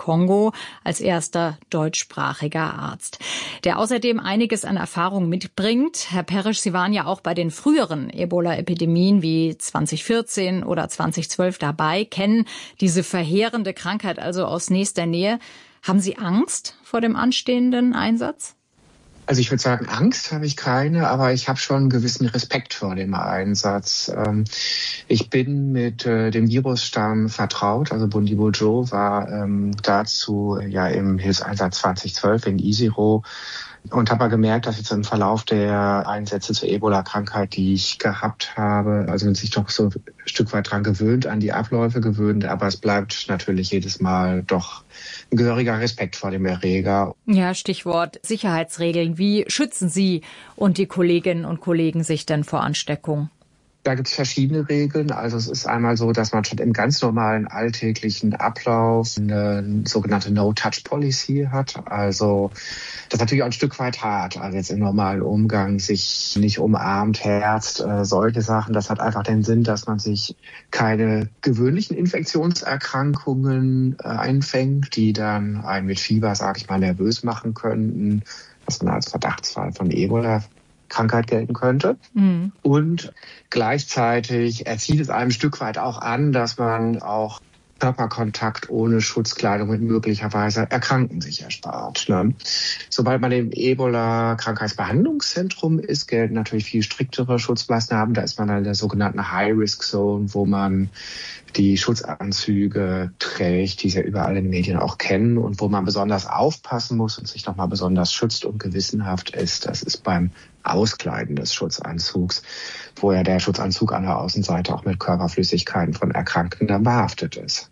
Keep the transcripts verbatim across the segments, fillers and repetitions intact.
Kongo als erster deutschsprachiger Arzt, der außerdem einiges an Erfahrung mitbringt. Herr Perisch, Sie waren ja auch bei den früheren Ebola-Epidemien wie zwanzig vierzehn oder zwanzig zwölf dabei, kennen diese verheerende Krankheit also aus nächster Nähe. Haben Sie Angst vor dem anstehenden Einsatz? Also ich würde sagen, Angst habe ich keine, aber ich habe schon einen gewissen Respekt vor dem Einsatz. Ich bin mit dem Virusstamm vertraut, also Bundibugyo war dazu ja im Hilfseinsatz zwanzig zwölf in Isiro und habe mal gemerkt, dass jetzt im Verlauf der Einsätze zur Ebola-Krankheit, die ich gehabt habe, also man sich doch so ein Stück weit dran gewöhnt, an die Abläufe gewöhnt, aber es bleibt natürlich jedes Mal doch ein gehöriger Respekt vor dem Erreger. Ja, Stichwort Sicherheitsregeln. Wie schützen Sie und die Kolleginnen und Kollegen sich denn vor Ansteckung? Da gibt es verschiedene Regeln. Also es ist einmal so, dass man schon im ganz normalen alltäglichen Ablauf eine sogenannte No-Touch-Policy hat. Also das ist natürlich auch ein Stück weit hart. Also jetzt im normalen Umgang sich nicht umarmt, herzt, äh, solche Sachen. Das hat einfach den Sinn, dass man sich keine gewöhnlichen Infektionserkrankungen äh, einfängt, die dann einen mit Fieber, sage ich mal, nervös machen könnten, was man als Verdachtsfall von Ebola Krankheit gelten könnte. Mhm. Und gleichzeitig erzieht es einem ein Stück weit auch an, dass man auch Körperkontakt ohne Schutzkleidung mit möglicherweise Erkrankten sich erspart. Ne? Sobald man im Ebola-Krankheitsbehandlungszentrum ist, gelten natürlich viel striktere Schutzmaßnahmen. Da ist man in der sogenannten High-Risk-Zone, wo man die Schutzanzüge trägt, die Sie ja überall in den Medien auch kennen und wo man besonders aufpassen muss und sich nochmal besonders schützt und gewissenhaft ist. Das ist beim Auskleiden des Schutzanzugs, wo ja der Schutzanzug an der Außenseite auch mit Körperflüssigkeiten von Erkrankten dann behaftet ist.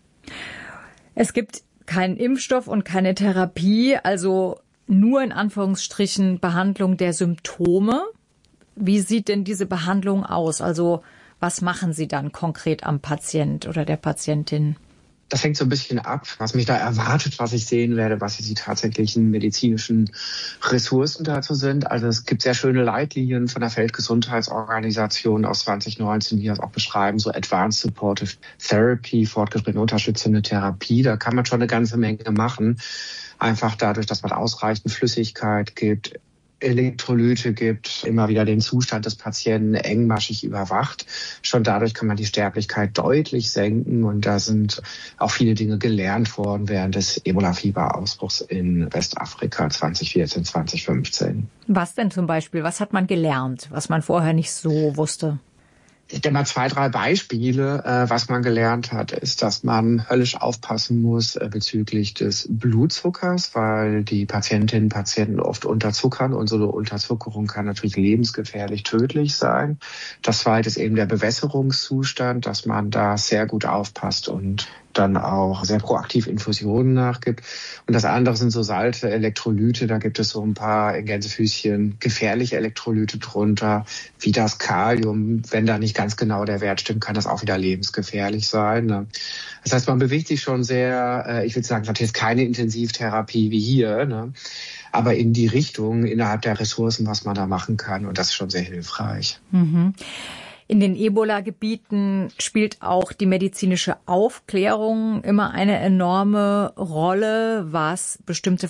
Es gibt keinen Impfstoff und keine Therapie, also nur in Anführungsstrichen Behandlung der Symptome. Wie sieht denn diese Behandlung aus? Also was machen Sie dann konkret am Patient oder der Patientin? Das hängt so ein bisschen ab, was mich da erwartet, was ich sehen werde, was die tatsächlichen medizinischen Ressourcen dazu sind. Also es gibt sehr schöne Leitlinien von der Weltgesundheitsorganisation aus zwanzig neunzehn, die das auch beschreiben, so Advanced Supportive Therapy, fortgeschrittene unterstützende Therapie. Da kann man schon eine ganze Menge machen. Einfach dadurch, dass man ausreichend Flüssigkeit gibt, Elektrolyte gibt, immer wieder den Zustand des Patienten engmaschig überwacht. Schon dadurch kann man die Sterblichkeit deutlich senken und da sind auch viele Dinge gelernt worden während des Ebola-Fieber-Ausbruchs in Westafrika zwanzig vierzehn, zwanzig fünfzehn. Was denn zum Beispiel? Was hat man gelernt, was man vorher nicht so wusste? Ich denke mal zwei, drei Beispiele. Äh, was man gelernt hat, ist, dass man höllisch aufpassen muss äh, bezüglich des Blutzuckers, weil die Patientinnen und Patienten oft unterzuckern und so eine Unterzuckerung kann natürlich lebensgefährlich tödlich sein. Das zweite ist eben der Bewässerungszustand, dass man da sehr gut aufpasst und dann auch sehr proaktiv Infusionen nachgibt. Und das andere sind so Salze, Elektrolyte. Da gibt es so ein paar in Gänsefüßchen gefährliche Elektrolyte drunter, wie das Kalium. Wenn da nicht ganz genau der Wert stimmt, kann das auch wieder lebensgefährlich sein. Ne? Das heißt, man bewegt sich schon sehr, ich würde sagen, natürlich keine Intensivtherapie wie hier, ne? Aber in die Richtung innerhalb der Ressourcen, was man da machen kann. Und das ist schon sehr hilfreich. Mhm. In den Ebola-Gebieten spielt auch die medizinische Aufklärung immer eine enorme Rolle, was bestimmte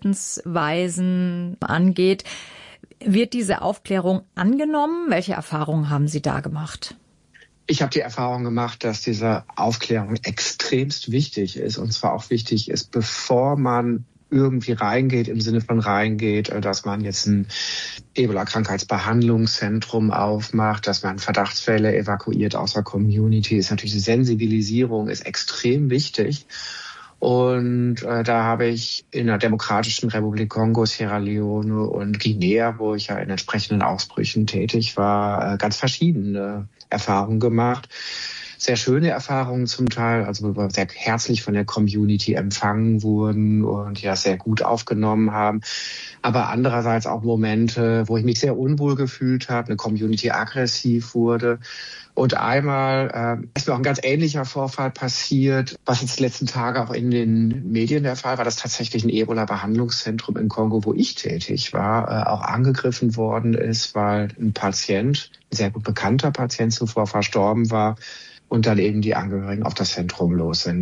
Verhaltensweisen angeht. Wird diese Aufklärung angenommen? Welche Erfahrungen haben Sie da gemacht? Ich habe die Erfahrung gemacht, dass diese Aufklärung extremst wichtig ist. Und zwar auch wichtig ist, bevor man irgendwie reingeht, im Sinne von reingeht, dass man jetzt ein Ebola-Krankheitsbehandlungszentrum aufmacht, dass man Verdachtsfälle evakuiert aus der Community, ist natürlich die Sensibilisierung ist extrem wichtig. Und äh, da habe ich in der Demokratischen Republik Kongo, Sierra Leone und Guinea, wo ich ja in entsprechenden Ausbrüchen tätig war, äh, ganz verschiedene Erfahrungen gemacht. Sehr schöne Erfahrungen zum Teil, also wo wir sehr herzlich von der Community empfangen wurden und ja sehr gut aufgenommen haben. Aber andererseits auch Momente, wo ich mich sehr unwohl gefühlt habe, eine Community aggressiv wurde. Und einmal äh, ist mir auch ein ganz ähnlicher Vorfall passiert, was jetzt die letzten Tage auch in den Medien der Fall war, dass tatsächlich ein Ebola-Behandlungszentrum in Kongo, wo ich tätig war, äh, auch angegriffen worden ist, weil ein Patient, ein sehr gut bekannter Patient zuvor verstorben war und dann eben die Angehörigen auf das Zentrum los sind.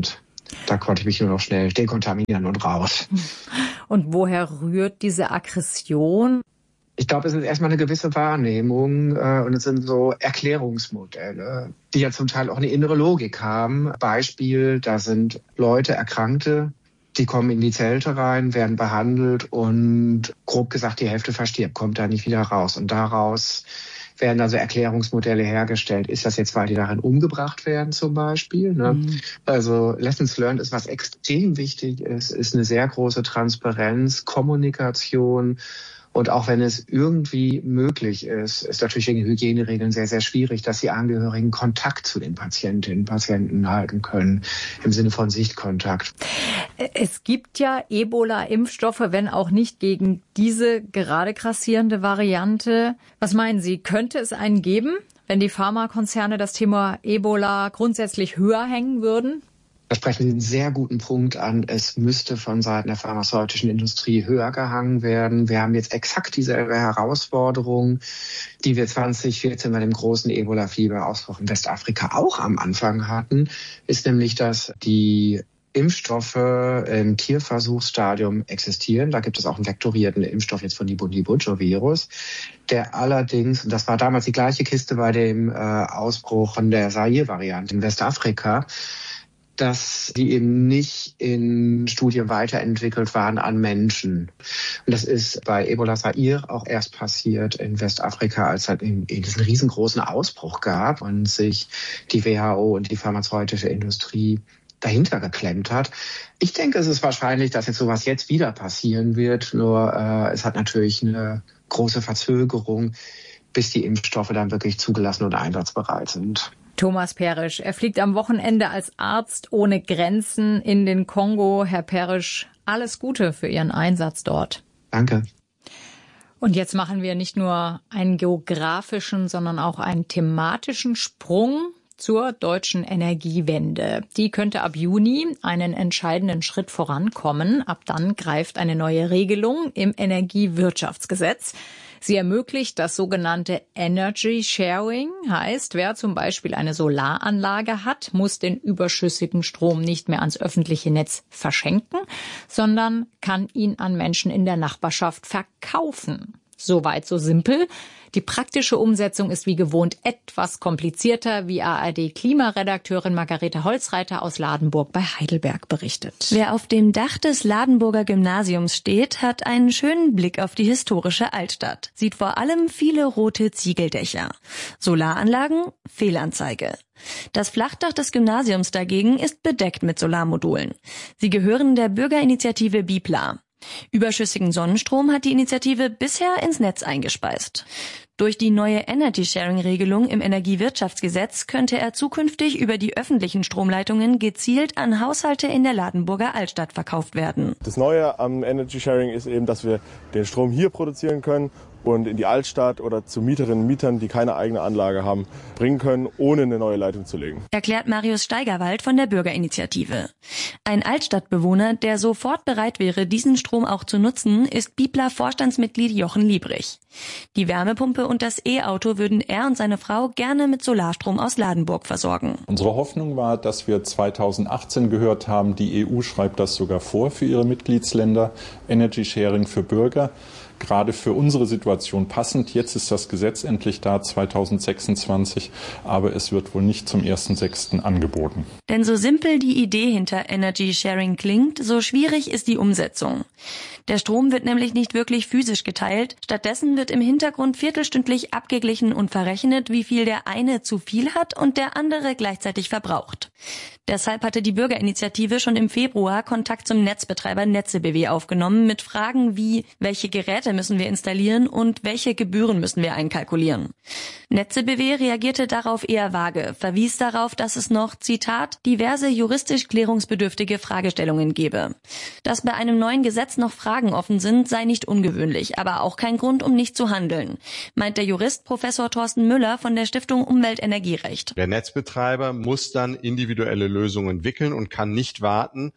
Da konnte ich mich nur noch schnell dekontaminieren und raus. Und woher rührt diese Aggression? Ich glaube, es ist erstmal eine gewisse Wahrnehmung äh, und es sind so Erklärungsmodelle, die ja zum Teil auch eine innere Logik haben. Beispiel, da sind Leute, Erkrankte, die kommen in die Zelte rein, werden behandelt und grob gesagt die Hälfte verstirbt, kommt da nicht wieder raus. Und daraus werden also Erklärungsmodelle hergestellt. Ist das jetzt, weil die darin umgebracht werden zum Beispiel? Ne? Mhm. Also Lessons Learned ist, was extrem wichtig ist, ist eine sehr große Transparenz, Kommunikation. Und auch wenn es irgendwie möglich ist, ist natürlich wegen Hygieneregeln sehr, sehr schwierig, dass die Angehörigen Kontakt zu den Patientinnen und Patienten halten können, im Sinne von Sichtkontakt. Es gibt ja Ebola-Impfstoffe, wenn auch nicht gegen diese gerade grassierende Variante. Was meinen Sie, könnte es einen geben, wenn die Pharmakonzerne das Thema Ebola grundsätzlich höher hängen würden? Da sprechen Sie einen sehr guten Punkt an. Es müsste von Seiten der pharmazeutischen Industrie höher gehangen werden. Wir haben jetzt exakt dieselbe Herausforderung, die wir zwanzig vierzehn bei dem großen Ebola-Fieber-Ausbruch in Westafrika auch am Anfang hatten, ist nämlich, dass die Impfstoffe im Tierversuchsstadium existieren. Da gibt es auch einen vektorierten Impfstoff jetzt von Nibungi-Butcho-Virus, der allerdings, und das war damals die gleiche Kiste bei dem äh, Ausbruch von der Zaire-Variante in Westafrika, dass die eben nicht in Studien weiterentwickelt waren an Menschen. Und das ist bei Ebola Zaire auch erst passiert in Westafrika, als es halt eben diesen riesengroßen Ausbruch gab und sich die W H O und die pharmazeutische Industrie dahinter geklemmt hat. Ich denke, es ist wahrscheinlich, dass jetzt sowas jetzt wieder passieren wird, nur äh, es hat natürlich eine große Verzögerung, bis die Impfstoffe dann wirklich zugelassen und einsatzbereit sind. Thomas Perisch, er fliegt am Wochenende als Arzt ohne Grenzen in den Kongo. Herr Perisch, alles Gute für Ihren Einsatz dort. Danke. Und jetzt machen wir nicht nur einen geografischen, sondern auch einen thematischen Sprung zur deutschen Energiewende. Die könnte ab Juni einen entscheidenden Schritt vorankommen. Ab dann greift eine neue Regelung im Energiewirtschaftsgesetz. Sie ermöglicht das sogenannte Energy Sharing, heißt, wer zum Beispiel eine Solaranlage hat, muss den überschüssigen Strom nicht mehr ans öffentliche Netz verschenken, sondern kann ihn an Menschen in der Nachbarschaft verkaufen. Soweit so simpel. Die praktische Umsetzung ist wie gewohnt etwas komplizierter, wie A R D-Klimaredakteurin Margarete Holzreiter aus Ladenburg bei Heidelberg berichtet. Wer auf dem Dach des Ladenburger Gymnasiums steht, hat einen schönen Blick auf die historische Altstadt. Sieht vor allem viele rote Ziegeldächer. Solaranlagen? Fehlanzeige. Das Flachdach des Gymnasiums dagegen ist bedeckt mit Solarmodulen. Sie gehören der Bürgerinitiative Bipla. Überschüssigen Sonnenstrom hat die Initiative bisher ins Netz eingespeist. Durch die neue Energy-Sharing-Regelung im Energiewirtschaftsgesetz könnte er zukünftig über die öffentlichen Stromleitungen gezielt an Haushalte in der Ladenburger Altstadt verkauft werden. Das Neue am Energy-Sharing ist eben, dass wir den Strom hier produzieren können und in die Altstadt oder zu Mieterinnen und Mietern, die keine eigene Anlage haben, bringen können, ohne eine neue Leitung zu legen. Erklärt Marius Steigerwald von der Bürgerinitiative. Ein Altstadtbewohner, der sofort bereit wäre, diesen Strom auch zu nutzen, ist Bipla-Vorstandsmitglied Jochen Liebrich. Die Wärmepumpe und das E-Auto würden er und seine Frau gerne mit Solarstrom aus Ladenburg versorgen. Unsere Hoffnung war, dass wir zweitausendachtzehn gehört haben, die E U schreibt das sogar vor für ihre Mitgliedsländer, Energy Sharing für Bürger. Gerade für unsere Situation passend. Jetzt ist das Gesetz endlich da, zweitausendsechsundzwanzig, aber es wird wohl nicht zum ersten sechsten angeboten. Denn so simpel die Idee hinter Energy Sharing klingt, so schwierig ist die Umsetzung. Der Strom wird nämlich nicht wirklich physisch geteilt. Stattdessen wird im Hintergrund viertelstündlich abgeglichen und verrechnet, wie viel der eine zu viel hat und der andere gleichzeitig verbraucht. Deshalb hatte die Bürgerinitiative schon im Februar Kontakt zum Netzbetreiber Netze B W aufgenommen mit Fragen wie, welche Geräte müssen wir installieren und welche Gebühren müssen wir einkalkulieren. Netze B W reagierte darauf eher vage, verwies darauf, dass es noch, Zitat, diverse juristisch klärungsbedürftige Fragestellungen gebe. Dass bei einem neuen Gesetz noch Fragen offen sind, sei nicht ungewöhnlich, aber auch kein Grund, um nicht zu handeln, meint der Jurist Professor Thorsten Müller von der Stiftung Umwelt-Energierecht. Der Netzbetreiber muss dann individuelle Lösungen entwickeln und kann nicht warten,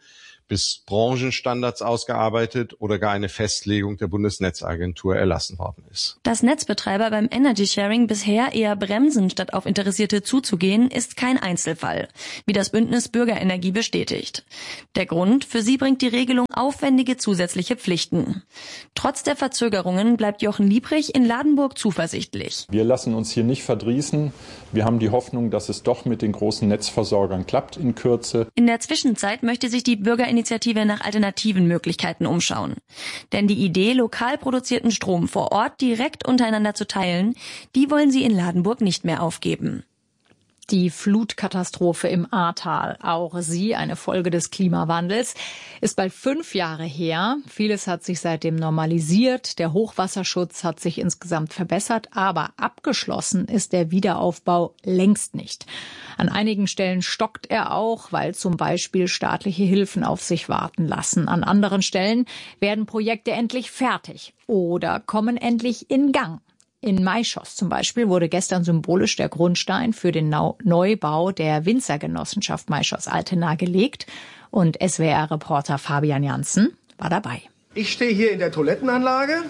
bis Branchenstandards ausgearbeitet oder gar eine Festlegung der Bundesnetzagentur erlassen worden ist. Dass Netzbetreiber beim Energy Sharing bisher eher bremsen, statt auf Interessierte zuzugehen, ist kein Einzelfall, wie das Bündnis Bürgerenergie bestätigt. Der Grund: Für sie bringt die Regelung aufwendige zusätzliche Pflichten. Trotz der Verzögerungen bleibt Jochen Liebrich in Ladenburg zuversichtlich. Wir lassen uns hier nicht verdrießen. Wir haben die Hoffnung, dass es doch mit den großen Netzversorgern klappt in Kürze. In der Zwischenzeit möchte sich die Bürgerinitiative nach alternativen Möglichkeiten umschauen. Denn die Idee, lokal produzierten Strom vor Ort direkt untereinander zu teilen, die wollen sie in Ladenburg nicht mehr aufgeben. Die Flutkatastrophe im Ahrtal, auch sie eine Folge des Klimawandels, ist bald fünf Jahre her. Vieles hat sich seitdem normalisiert. Der Hochwasserschutz hat sich insgesamt verbessert, aber abgeschlossen ist der Wiederaufbau längst nicht. An einigen Stellen stockt er auch, weil zum Beispiel staatliche Hilfen auf sich warten lassen. An anderen Stellen werden Projekte endlich fertig oder kommen endlich in Gang. In Maischoss zum Beispiel wurde gestern symbolisch der Grundstein für den Neubau der Winzergenossenschaft Maischoss-Altena gelegt. Und S W R-Reporter Fabian Janssen war dabei. Ich stehe hier in der Toilettenanlage.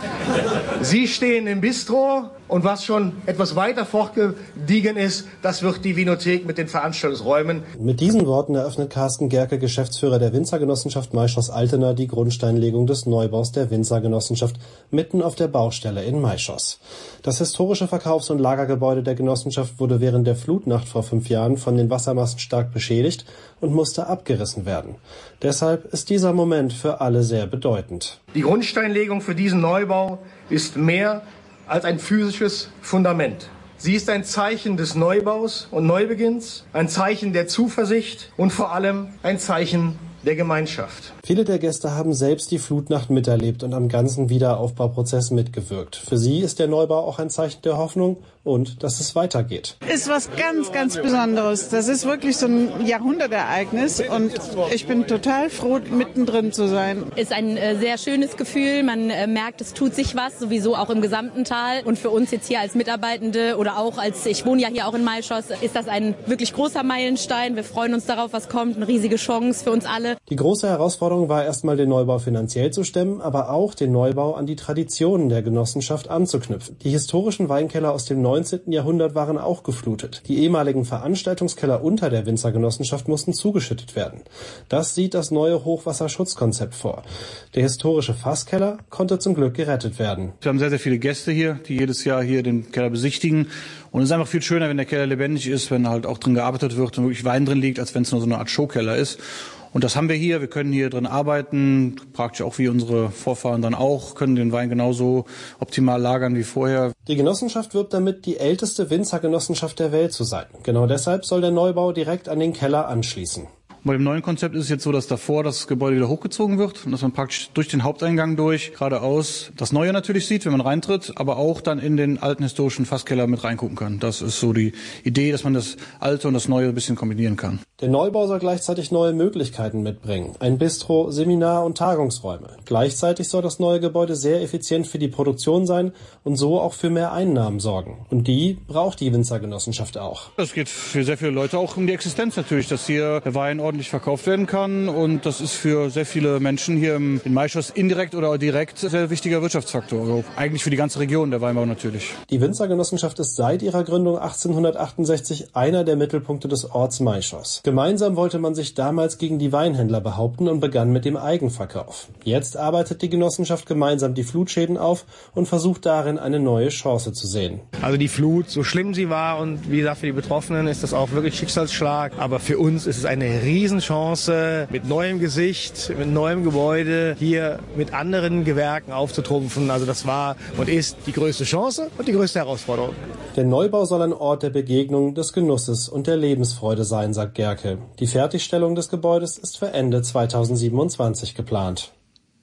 Sie stehen im Bistro. Und was schon etwas weiter fortgediegen ist, das wird die Vinothek mit den Veranstaltungsräumen. Mit diesen Worten eröffnet Carsten Gerke, Geschäftsführer der Winzergenossenschaft Maischoss-Altena, die Grundsteinlegung des Neubaus der Winzergenossenschaft mitten auf der Baustelle in Maischoss. Das historische Verkaufs- und Lagergebäude der Genossenschaft wurde während der Flutnacht vor fünf Jahren von den Wassermassen stark beschädigt und musste abgerissen werden. Deshalb ist dieser Moment für alle sehr bedeutend. Die Grundsteinlegung für diesen Neubau ist mehr als ein physisches Fundament. Sie ist ein Zeichen des Neubaus und Neubeginns, ein Zeichen der Zuversicht und vor allem ein Zeichen der Gemeinschaft. Viele der Gäste haben selbst die Flutnacht miterlebt und am ganzen Wiederaufbauprozess mitgewirkt. Für sie ist der Neubau auch ein Zeichen der Hoffnung und dass es weitergeht. Ist was ganz, ganz Besonderes. Das ist wirklich so ein Jahrhundertereignis und ich bin total froh, mittendrin zu sein. Ist ein äh, sehr schönes Gefühl. Man äh, merkt, es tut sich was, sowieso auch im gesamten Tal. Und für uns jetzt hier als Mitarbeitende oder auch als, ich wohne ja hier auch in Maischoss, ist das ein wirklich großer Meilenstein. Wir freuen uns darauf, was kommt. Eine riesige Chance für uns alle. Die große Herausforderung war erstmal, den Neubau finanziell zu stemmen, aber auch den Neubau an die Traditionen der Genossenschaft anzuknüpfen. Die historischen Weinkeller aus dem neunzehnten Jahrhundert waren auch geflutet. Die ehemaligen Veranstaltungskeller unter der Winzergenossenschaft mussten zugeschüttet werden. Das sieht das neue Hochwasserschutzkonzept vor. Der historische Fasskeller konnte zum Glück gerettet werden. Wir haben sehr, sehr viele Gäste hier, die jedes Jahr hier den Keller besichtigen. Und es ist einfach viel schöner, wenn der Keller lebendig ist, wenn halt auch drin gearbeitet wird und wirklich Wein drin liegt, als wenn es nur so eine Art Showkeller ist. Und das haben wir hier. Wir können hier drin arbeiten, praktisch auch wie unsere Vorfahren dann auch, können den Wein genauso optimal lagern wie vorher. Die Genossenschaft wirbt damit, die älteste Winzergenossenschaft der Welt zu sein. Genau deshalb soll der Neubau direkt an den Keller anschließen. Bei dem neuen Konzept ist es jetzt so, dass davor das Gebäude wieder hochgezogen wird und dass man praktisch durch den Haupteingang durch, geradeaus, das Neue natürlich sieht, wenn man reintritt, aber auch dann in den alten historischen Fasskeller mit reingucken kann. Das ist so die Idee, dass man das Alte und das Neue ein bisschen kombinieren kann. Der Neubau soll gleichzeitig neue Möglichkeiten mitbringen. Ein Bistro, Seminar- und Tagungsräume. Gleichzeitig soll das neue Gebäude sehr effizient für die Produktion sein und so auch für mehr Einnahmen sorgen. Und die braucht die Winzergenossenschaft auch. Das geht für sehr viele Leute auch um die Existenz natürlich, dass hier der Wein ordentlich verkauft werden kann. Und das ist für sehr viele Menschen hier in Maischoss indirekt oder direkt ein sehr wichtiger Wirtschaftsfaktor. Also eigentlich für die ganze Region der Weinbau natürlich. Die Winzergenossenschaft ist seit ihrer Gründung achtzehnhundertachtundsechzig einer der Mittelpunkte des Orts Maischoss. Gemeinsam wollte man sich damals gegen die Weinhändler behaupten und begann mit dem Eigenverkauf. Jetzt arbeitet die Genossenschaft gemeinsam die Flutschäden auf und versucht darin eine neue Chance zu sehen. Also die Flut, so schlimm sie war und wie gesagt für die Betroffenen ist das auch wirklich Schicksalsschlag. Aber für uns ist es eine Riesenchance, mit neuem Gesicht, mit neuem Gebäude hier mit anderen Gewerken aufzutrumpfen. Also das war und ist die größte Chance und die größte Herausforderung. Der Neubau soll ein Ort der Begegnung, des Genusses und der Lebensfreude sein, sagt Gerke. Die Fertigstellung des Gebäudes ist für Ende zweitausendsiebenundzwanzig geplant.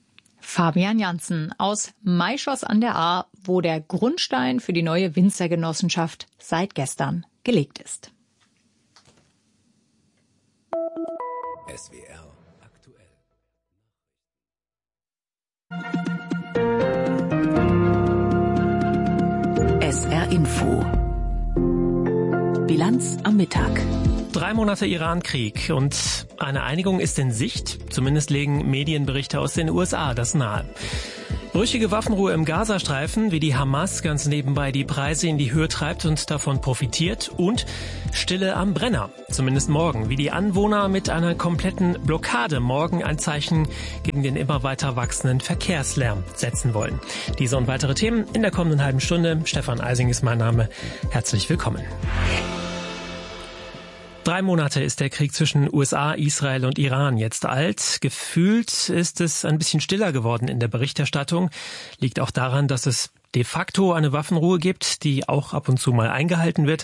Fabian Janssen aus Maischoss an der Ahr, wo der Grundstein für die neue Winzergenossenschaft seit gestern gelegt ist. S W R aktuell. S R Info. Bilanz am Mittag. Drei Monate Iran-Krieg und eine Einigung ist in Sicht. Zumindest legen Medienberichte aus den U S A das nahe. Brüchige Waffenruhe im Gazastreifen, wie die Hamas ganz nebenbei die Preise in die Höhe treibt und davon profitiert. Und Stille am Brenner, zumindest morgen, wie die Anwohner mit einer kompletten Blockade morgen ein Zeichen gegen den immer weiter wachsenden Verkehrslärm setzen wollen. Diese und weitere Themen in der kommenden halben Stunde. Stefan Eising ist mein Name. Herzlich willkommen. Drei Monate ist der Krieg zwischen U S A, Israel und Iran jetzt alt. Gefühlt ist es ein bisschen stiller geworden in der Berichterstattung. Liegt auch daran, dass es de facto eine Waffenruhe gibt, die auch ab und zu mal eingehalten wird.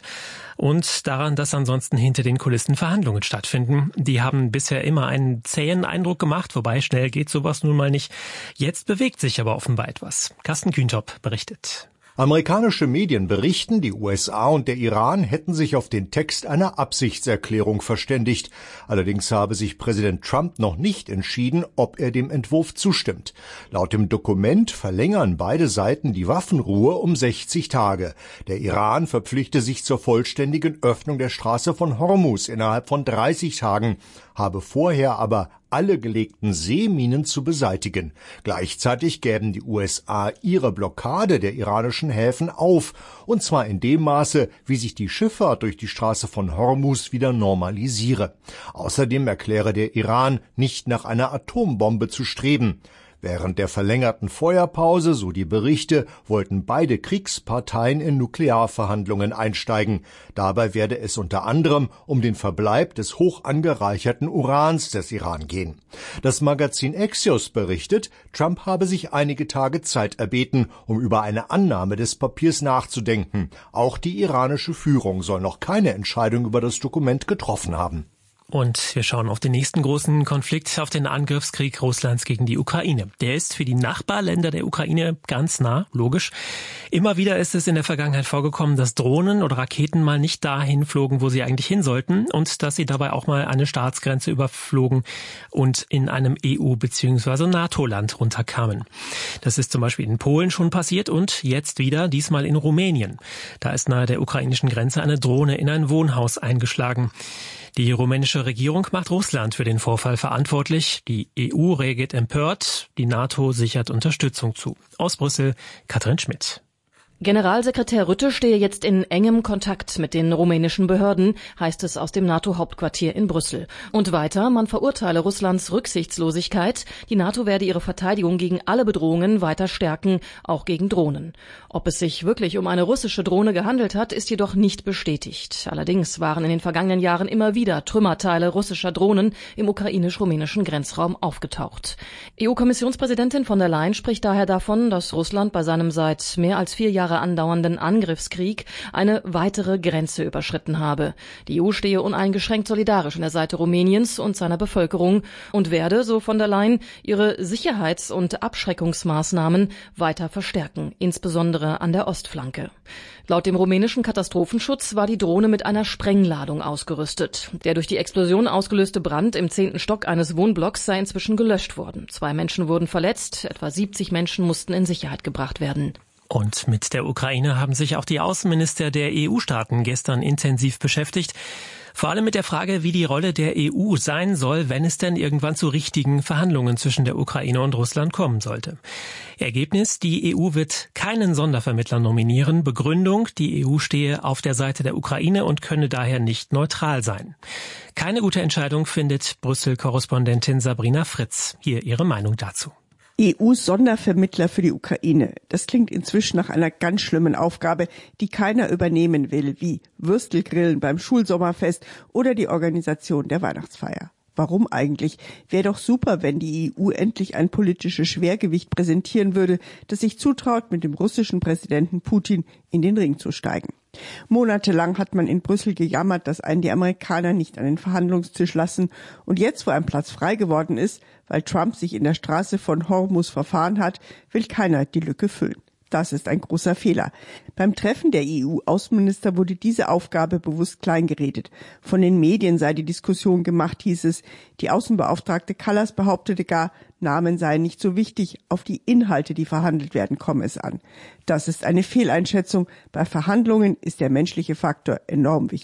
Und daran, dass ansonsten hinter den Kulissen Verhandlungen stattfinden. Die haben bisher immer einen zähen Eindruck gemacht, wobei schnell geht sowas nun mal nicht. Jetzt bewegt sich aber offenbar etwas. Carsten Kühntop berichtet. Amerikanische Medien berichten, die U S A und der Iran hätten sich auf den Text einer Absichtserklärung verständigt. Allerdings habe sich Präsident Trump noch nicht entschieden, ob er dem Entwurf zustimmt. Laut dem Dokument verlängern beide Seiten die Waffenruhe um sechzig Tage. Der Iran verpflichte sich zur vollständigen Öffnung der Straße von Hormuz innerhalb von dreißig Tagen, habe vorher aber alle gelegten Seeminen zu beseitigen. Gleichzeitig gäben die U S A ihre Blockade der iranischen Häfen auf, und zwar in dem Maße, wie sich die Schifffahrt durch die Straße von Hormuz wieder normalisiere. Außerdem erkläre der Iran, nicht nach einer Atombombe zu streben. Während der verlängerten Feuerpause, so die Berichte, wollten beide Kriegsparteien in Nuklearverhandlungen einsteigen. Dabei werde es unter anderem um den Verbleib des hoch angereicherten Urans des Iran gehen. Das Magazin Axios berichtet, Trump habe sich einige Tage Zeit erbeten, um über eine Annahme des Papiers nachzudenken. Auch die iranische Führung soll noch keine Entscheidung über das Dokument getroffen haben. Und wir schauen auf den nächsten großen Konflikt, auf den Angriffskrieg Russlands gegen die Ukraine. Der ist für die Nachbarländer der Ukraine ganz nah, logisch. Immer wieder ist es in der Vergangenheit vorgekommen, dass Drohnen oder Raketen mal nicht dahin flogen, wo sie eigentlich hin sollten, und dass sie dabei auch mal eine Staatsgrenze überflogen und in einem E U- bzw. NATO-Land runterkamen. Das ist zum Beispiel in Polen schon passiert und jetzt wieder, diesmal in Rumänien. Da ist nahe der ukrainischen Grenze eine Drohne in ein Wohnhaus eingeschlagen. Die rumänische Regierung macht Russland für den Vorfall verantwortlich. Die E U reagiert empört. Die NATO sichert Unterstützung zu. Aus Brüssel, Katrin Schmidt. Generalsekretär Rutte stehe jetzt in engem Kontakt mit den rumänischen Behörden, heißt es aus dem NATO-Hauptquartier in Brüssel. Und weiter, man verurteile Russlands Rücksichtslosigkeit. Die NATO werde ihre Verteidigung gegen alle Bedrohungen weiter stärken, auch gegen Drohnen. Ob es sich wirklich um eine russische Drohne gehandelt hat, ist jedoch nicht bestätigt. Allerdings waren in den vergangenen Jahren immer wieder Trümmerteile russischer Drohnen im ukrainisch-rumänischen Grenzraum aufgetaucht. E U-Kommissionspräsidentin von der Leyen spricht daher davon, dass Russland bei seinem seit mehr als vier Jahren andauernden Angriffskrieg eine weitere Grenze überschritten habe. Die E U stehe uneingeschränkt solidarisch an der Seite Rumäniens und seiner Bevölkerung und werde, so von der Leyen, ihre Sicherheits- und Abschreckungsmaßnahmen weiter verstärken, insbesondere an der Ostflanke. Laut dem rumänischen Katastrophenschutz war die Drohne mit einer Sprengladung ausgerüstet. Der durch die Explosion ausgelöste Brand im zehnten Stock eines Wohnblocks sei inzwischen gelöscht worden. Zwei Menschen wurden verletzt, etwa siebzig Menschen mussten in Sicherheit gebracht werden. Und mit der Ukraine haben sich auch die Außenminister der E U-Staaten gestern intensiv beschäftigt. Vor allem mit der Frage, wie die Rolle der E U sein soll, wenn es denn irgendwann zu richtigen Verhandlungen zwischen der Ukraine und Russland kommen sollte. Ergebnis, die E U wird keinen Sondervermittler nominieren. Begründung, die E U stehe auf der Seite der Ukraine und könne daher nicht neutral sein. Keine gute Entscheidung findet Brüssel-Korrespondentin Sabrina Fritz. Hier ihre Meinung dazu. E U-Sondervermittler für die Ukraine. Das klingt inzwischen nach einer ganz schlimmen Aufgabe, die keiner übernehmen will, wie Würstelgrillen beim Schulsommerfest oder die Organisation der Weihnachtsfeier. Warum eigentlich? Wäre doch super, wenn die E U endlich ein politisches Schwergewicht präsentieren würde, das sich zutraut, mit dem russischen Präsidenten Putin in den Ring zu steigen. Monatelang hat man in Brüssel gejammert, dass einen die Amerikaner nicht an den Verhandlungstisch lassen. Und jetzt, wo ein Platz frei geworden ist, weil Trump sich in der Straße von Hormuz verfahren hat, will keiner die Lücke füllen. Das ist ein großer Fehler. Beim Treffen der E U-Außenminister wurde diese Aufgabe bewusst kleingeredet. Von den Medien sei die Diskussion gemacht, hieß es. Die Außenbeauftragte Kallas behauptete gar, Namen seien nicht so wichtig, auf die Inhalte, die verhandelt werden, komme es an. Das ist eine Fehleinschätzung. Bei Verhandlungen ist der menschliche Faktor enorm wichtig.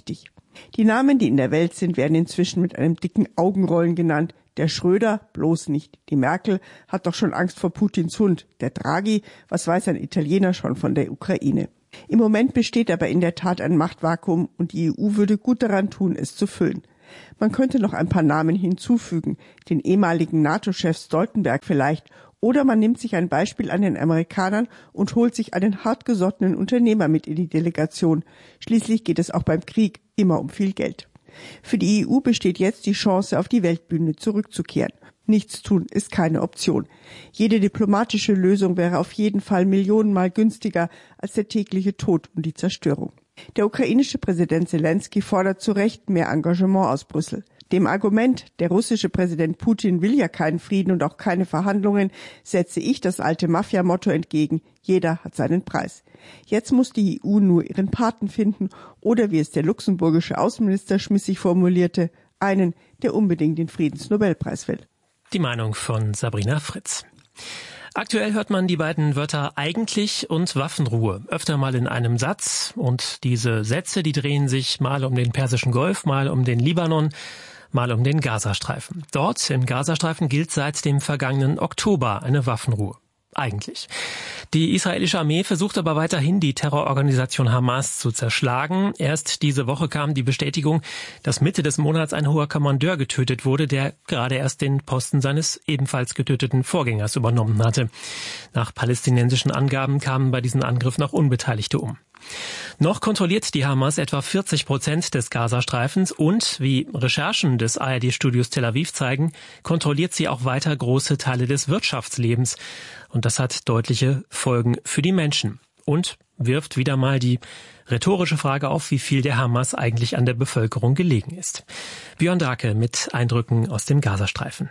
Die Namen, die in der Welt sind, werden inzwischen mit einem dicken Augenrollen genannt. Der Schröder bloß nicht. Die Merkel hat doch schon Angst vor Putins Hund. Der Draghi, was weiß ein Italiener schon von der Ukraine? Im Moment besteht aber in der Tat ein Machtvakuum und die E U würde gut daran tun, es zu füllen. Man könnte noch ein paar Namen hinzufügen, den ehemaligen NATO-Chef Stoltenberg vielleicht, oder man nimmt sich ein Beispiel an den Amerikanern und holt sich einen hartgesottenen Unternehmer mit in die Delegation. Schließlich geht es auch beim Krieg immer um viel Geld. Für die E U besteht jetzt die Chance, auf die Weltbühne zurückzukehren. Nichts tun ist keine Option. Jede diplomatische Lösung wäre auf jeden Fall millionenmal günstiger als der tägliche Tod und die Zerstörung. Der ukrainische Präsident Selenskyj fordert zu Recht mehr Engagement aus Brüssel. Dem Argument, der russische Präsident Putin will ja keinen Frieden und auch keine Verhandlungen, setze ich das alte Mafia-Motto entgegen, jeder hat seinen Preis. Jetzt muss die E U nur ihren Paten finden oder, wie es der luxemburgische Außenminister schmissig formulierte, einen, der unbedingt den Friedensnobelpreis will. Die Meinung von Sabrina Fritz. Aktuell hört man die beiden Wörter eigentlich und Waffenruhe öfter mal in einem Satz. Und diese Sätze, die drehen sich mal um den Persischen Golf, mal um den Libanon, mal um den Gazastreifen. Dort im Gazastreifen gilt seit dem vergangenen Oktober eine Waffenruhe. Eigentlich. Die israelische Armee versucht aber weiterhin, die Terrororganisation Hamas zu zerschlagen. Erst diese Woche kam die Bestätigung, dass Mitte des Monats ein hoher Kommandeur getötet wurde, der gerade erst den Posten seines ebenfalls getöteten Vorgängers übernommen hatte. Nach palästinensischen Angaben kamen bei diesem Angriff noch Unbeteiligte um. Noch kontrolliert die Hamas etwa vierzig Prozent des Gazastreifens und, wie Recherchen des A R D-Studios Tel Aviv zeigen, kontrolliert sie auch weiter große Teile des Wirtschaftslebens. Und das hat deutliche Folgen für die Menschen und wirft wieder mal die rhetorische Frage auf, wie viel der Hamas eigentlich an der Bevölkerung gelegen ist. Björn Drake mit Eindrücken aus dem Gazastreifen.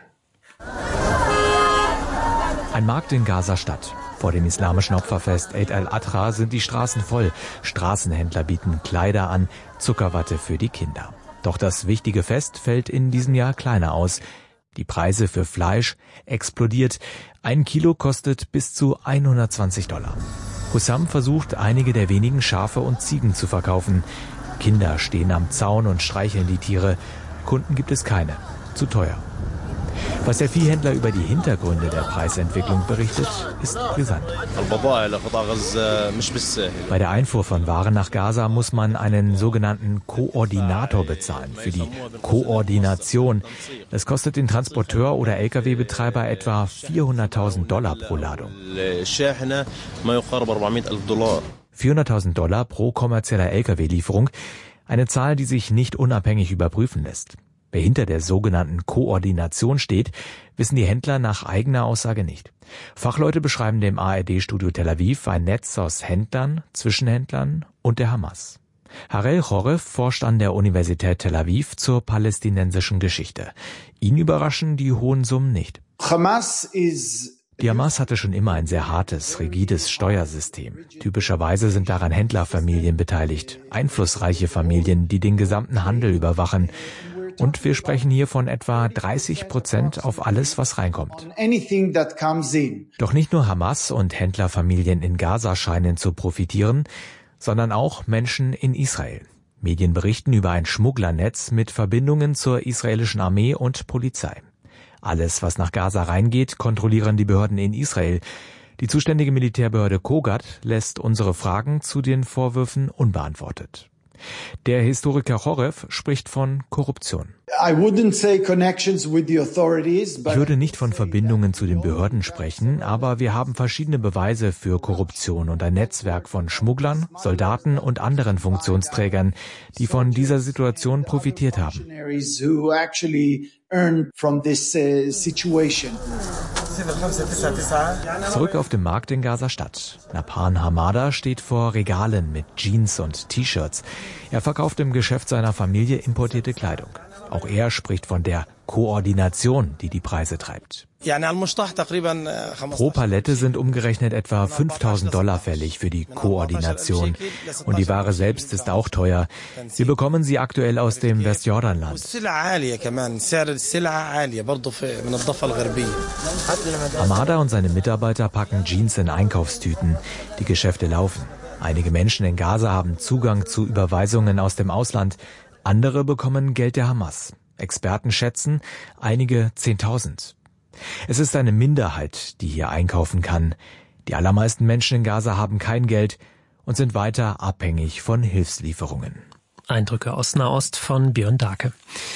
Ein Markt in Gaza-Stadt. Vor dem islamischen Opferfest Eid al-Adha sind die Straßen voll. Straßenhändler bieten Kleider an, Zuckerwatte für die Kinder. Doch das wichtige Fest fällt in diesem Jahr kleiner aus. Die Preise für Fleisch explodiert. Ein Kilo kostet bis zu hundertzwanzig Dollar. Hussam versucht, einige der wenigen Schafe und Ziegen zu verkaufen. Kinder stehen am Zaun und streicheln die Tiere. Kunden gibt es keine. Zu teuer. Was der Viehhändler über die Hintergründe der Preisentwicklung berichtet, ist brisant. Bei der Einfuhr von Waren nach Gaza muss man einen sogenannten Koordinator bezahlen für die Koordination. Das kostet den Transporteur oder L K W-Betreiber etwa vierhunderttausend Dollar pro Ladung. vierhunderttausend Dollar pro kommerzieller L K W-Lieferung, eine Zahl, die sich nicht unabhängig überprüfen lässt. Wer hinter der sogenannten Koordination steht, wissen die Händler nach eigener Aussage nicht. Fachleute beschreiben dem A R D-Studio Tel Aviv ein Netz aus Händlern, Zwischenhändlern und der Hamas. Harel Chorev forscht an der Universität Tel Aviv zur palästinensischen Geschichte. Ihn überraschen die hohen Summen nicht. Hamas is Die Hamas hatte schon immer ein sehr hartes, rigides Steuersystem. Typischerweise sind daran Händlerfamilien beteiligt, einflussreiche Familien, die den gesamten Handel überwachen. Und wir sprechen hier von etwa dreißig Prozent auf alles, was reinkommt. Doch nicht nur Hamas und Händlerfamilien in Gaza scheinen zu profitieren, sondern auch Menschen in Israel. Medien berichten über ein Schmugglernetz mit Verbindungen zur israelischen Armee und Polizei. Alles, was nach Gaza reingeht, kontrollieren die Behörden in Israel. Die zuständige Militärbehörde Kogat lässt unsere Fragen zu den Vorwürfen unbeantwortet. Der Historiker Chorev spricht von Korruption. I wouldn't say connections with the authorities, but ich würde nicht von Verbindungen zu den Behörden sprechen, aber wir haben verschiedene Beweise für Korruption und ein Netzwerk von Schmugglern, Soldaten und anderen Funktionsträgern, die von dieser Situation profitiert haben. Zurück auf dem Markt in Gaza-Stadt. Napan Hamada steht vor Regalen mit Jeans und T-Shirts. Er verkauft im Geschäft seiner Familie importierte Kleidung. Auch er spricht von der Koordination, die die Preise treibt. Pro Palette sind umgerechnet etwa fünftausend Dollar fällig für die Koordination. Und die Ware selbst ist auch teuer. Wir bekommen sie aktuell aus dem Westjordanland. Hamada und seine Mitarbeiter packen Jeans in Einkaufstüten. Die Geschäfte laufen. Einige Menschen in Gaza haben Zugang zu Überweisungen aus dem Ausland. Andere bekommen Geld der Hamas. Experten schätzen, einige Zehntausend. Es ist eine Minderheit, die hier einkaufen kann. Die allermeisten Menschen in Gaza haben kein Geld und sind weiter abhängig von Hilfslieferungen. Eindrücke aus Nahost von Björn Dake.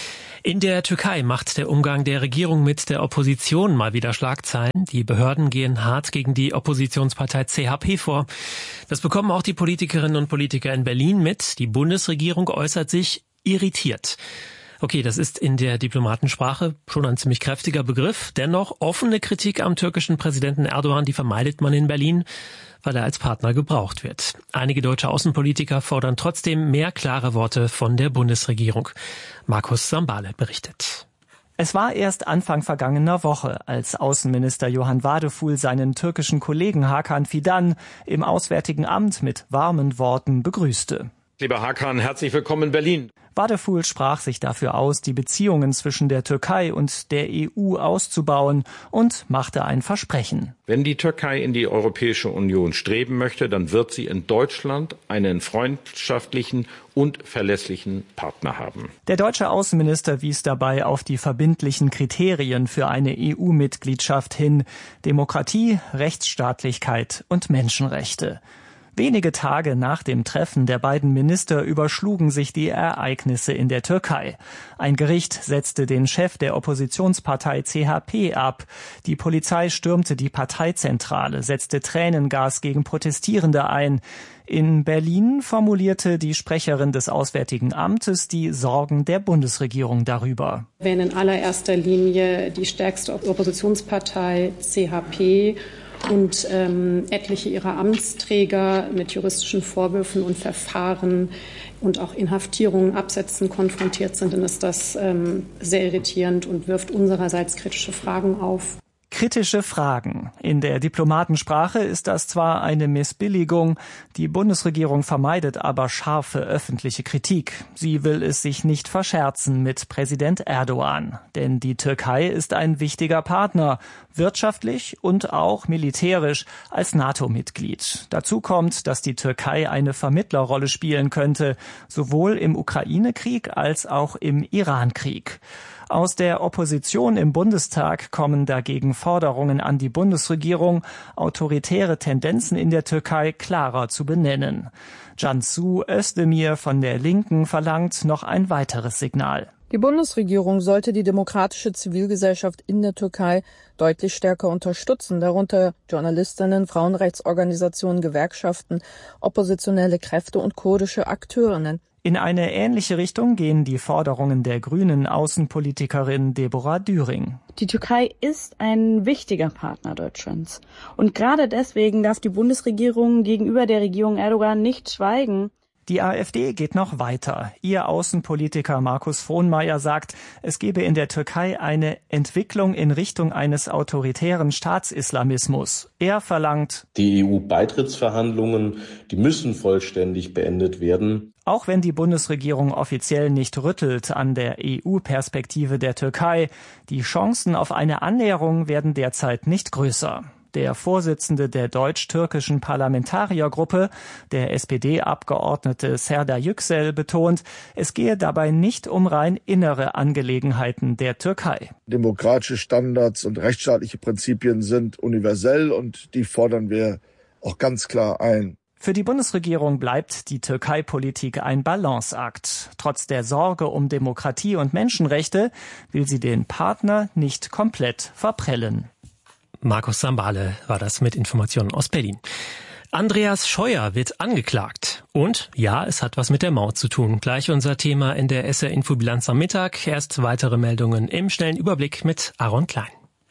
In der Türkei macht der Umgang der Regierung mit der Opposition mal wieder Schlagzeilen. Die Behörden gehen hart gegen die Oppositionspartei C H P vor. Das bekommen auch die Politikerinnen und Politiker in Berlin mit. Die Bundesregierung äußert sich irritiert. Okay, das ist in der Diplomatensprache schon ein ziemlich kräftiger Begriff. Dennoch offene Kritik am türkischen Präsidenten Erdogan, die vermeidet man in Berlin, weil er als Partner gebraucht wird. Einige deutsche Außenpolitiker fordern trotzdem mehr klare Worte von der Bundesregierung. Markus Sambale berichtet. Es war erst Anfang vergangener Woche, als Außenminister Johann Wadefuhl seinen türkischen Kollegen Hakan Fidan im Auswärtigen Amt mit warmen Worten begrüßte. Lieber Hakan, herzlich willkommen in Berlin. Wadefuhl sprach sich dafür aus, die Beziehungen zwischen der Türkei und der E U auszubauen und machte ein Versprechen. Wenn die Türkei in die Europäische Union streben möchte, dann wird sie in Deutschland einen freundschaftlichen und verlässlichen Partner haben. Der deutsche Außenminister wies dabei auf die verbindlichen Kriterien für eine E U-Mitgliedschaft hin: Demokratie, Rechtsstaatlichkeit und Menschenrechte. Wenige Tage nach dem Treffen der beiden Minister überschlugen sich die Ereignisse in der Türkei. Ein Gericht setzte den Chef der Oppositionspartei C H P ab. Die Polizei stürmte die Parteizentrale, setzte Tränengas gegen Protestierende ein. In Berlin formulierte die Sprecherin des Auswärtigen Amtes die Sorgen der Bundesregierung darüber. Wenn in allererster Linie die stärkste Oppositionspartei C H P und ähm, etliche ihrer Amtsträger mit juristischen Vorwürfen und Verfahren und auch Inhaftierungen, Absätzen konfrontiert sind, dann ist das ähm, sehr irritierend und wirft unsererseits kritische Fragen auf. Kritische Fragen. In der Diplomatensprache ist das zwar eine Missbilligung, die Bundesregierung vermeidet aber scharfe öffentliche Kritik. Sie will es sich nicht verscherzen mit Präsident Erdogan. Denn die Türkei ist ein wichtiger Partner, wirtschaftlich und auch militärisch als NATO-Mitglied. Dazu kommt, dass die Türkei eine Vermittlerrolle spielen könnte, sowohl im Ukraine-Krieg als auch im Iran-Krieg. Aus der Opposition im Bundestag kommen dagegen Forderungen an die Bundesregierung, autoritäre Tendenzen in der Türkei klarer zu benennen. Cansu Özdemir von der Linken verlangt noch ein weiteres Signal. Die Bundesregierung sollte die demokratische Zivilgesellschaft in der Türkei deutlich stärker unterstützen, darunter Journalistinnen, Frauenrechtsorganisationen, Gewerkschaften, oppositionelle Kräfte und kurdische Akteurinnen. In eine ähnliche Richtung gehen die Forderungen der grünen Außenpolitikerin Deborah Düring. Die Türkei ist ein wichtiger Partner Deutschlands. Und gerade deswegen darf die Bundesregierung gegenüber der Regierung Erdogan nicht schweigen. Die AfD geht noch weiter. Ihr Außenpolitiker Markus Frohnmayer sagt, es gebe in der Türkei eine Entwicklung in Richtung eines autoritären Staatsislamismus. Er verlangt, die E U-Beitrittsverhandlungen, die müssen vollständig beendet werden. Auch wenn die Bundesregierung offiziell nicht rüttelt an der E U-Perspektive der Türkei, die Chancen auf eine Annäherung werden derzeit nicht größer. Der Vorsitzende der deutsch-türkischen Parlamentariergruppe, der S P D-Abgeordnete Serdar Yüksel, betont, es gehe dabei nicht um rein innere Angelegenheiten der Türkei. Demokratische Standards und rechtsstaatliche Prinzipien sind universell und die fordern wir auch ganz klar ein. Für die Bundesregierung bleibt die Türkei-Politik ein Balanceakt. Trotz der Sorge um Demokratie und Menschenrechte will sie den Partner nicht komplett verprellen. Markus Sambale war das mit Informationen aus Berlin. Andreas Scheuer wird angeklagt. Und ja, es hat was mit der Maut zu tun. Gleich unser Thema in der S R-Infobilanz am Mittag. Erst weitere Meldungen im schnellen Überblick mit Aaron Klein.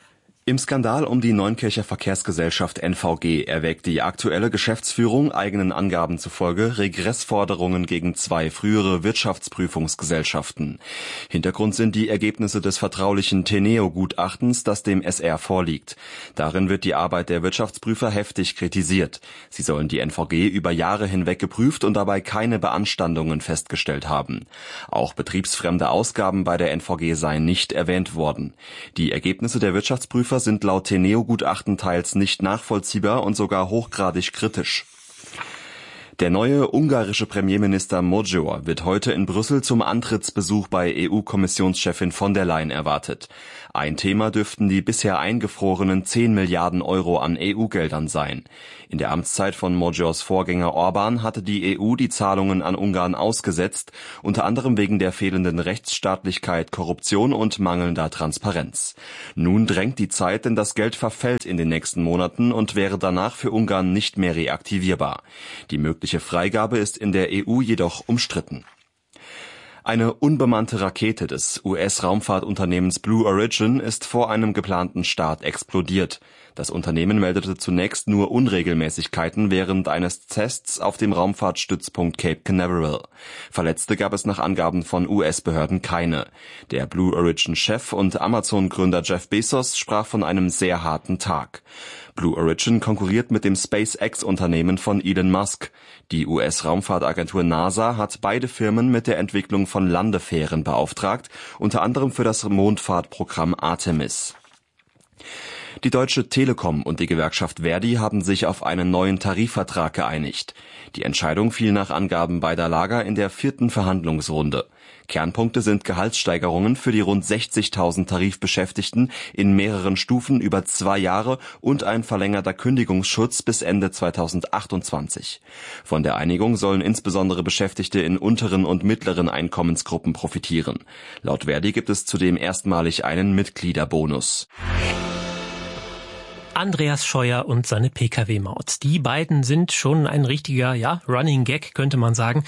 Im Skandal um die Neunkircher Verkehrsgesellschaft N V G erwägt die aktuelle Geschäftsführung eigenen Angaben zufolge Regressforderungen gegen zwei frühere Wirtschaftsprüfungsgesellschaften. Hintergrund sind die Ergebnisse des vertraulichen Teneo-Gutachtens, das dem S R vorliegt. Darin wird die Arbeit der Wirtschaftsprüfer heftig kritisiert. Sie sollen die N V G über Jahre hinweg geprüft und dabei keine Beanstandungen festgestellt haben. Auch betriebsfremde Ausgaben bei der N V G seien nicht erwähnt worden. Die Ergebnisse der Wirtschaftsprüfer sind laut Teneo-Gutachten teils nicht nachvollziehbar und sogar hochgradig kritisch. Der neue ungarische Premierminister Magyar wird heute in Brüssel zum Antrittsbesuch bei E U-Kommissionschefin von der Leyen erwartet. Ein Thema dürften die bisher eingefrorenen zehn Milliarden Euro an E U-Geldern sein. In der Amtszeit von Magyars Vorgänger Orbán hatte die E U die Zahlungen an Ungarn ausgesetzt, unter anderem wegen der fehlenden Rechtsstaatlichkeit, Korruption und mangelnder Transparenz. Nun drängt die Zeit, denn das Geld verfällt in den nächsten Monaten und wäre danach für Ungarn nicht mehr reaktivierbar. Die mögliche Freigabe ist in der E U jedoch umstritten. Eine unbemannte Rakete des U S-Raumfahrtunternehmens Blue Origin ist vor einem geplanten Start explodiert. Das Unternehmen meldete zunächst nur Unregelmäßigkeiten während eines Tests auf dem Raumfahrtstützpunkt Cape Canaveral. Verletzte gab es nach Angaben von U S-Behörden keine. Der Blue Origin-Chef und Amazon-Gründer Jeff Bezos sprach von einem sehr harten Tag. Blue Origin konkurriert mit dem SpaceX-Unternehmen von Elon Musk. Die U S-Raumfahrtagentur NASA hat beide Firmen mit der Entwicklung von Landefähren beauftragt, unter anderem für das Mondfahrtprogramm Artemis. Die Deutsche Telekom und die Gewerkschaft Verdi haben sich auf einen neuen Tarifvertrag geeinigt. Die Entscheidung fiel nach Angaben beider Lager in der vierten Verhandlungsrunde. Kernpunkte sind Gehaltssteigerungen für die rund sechzigtausend Tarifbeschäftigten in mehreren Stufen über zwei Jahre und ein verlängerter Kündigungsschutz bis Ende zweitausendachtundzwanzig. Von der Einigung sollen insbesondere Beschäftigte in unteren und mittleren Einkommensgruppen profitieren. Laut Verdi gibt es zudem erstmalig einen Mitgliederbonus. Andreas Scheuer und seine P K W-Maut. Die beiden sind schon ein richtiger, ja, Running Gag, könnte man sagen.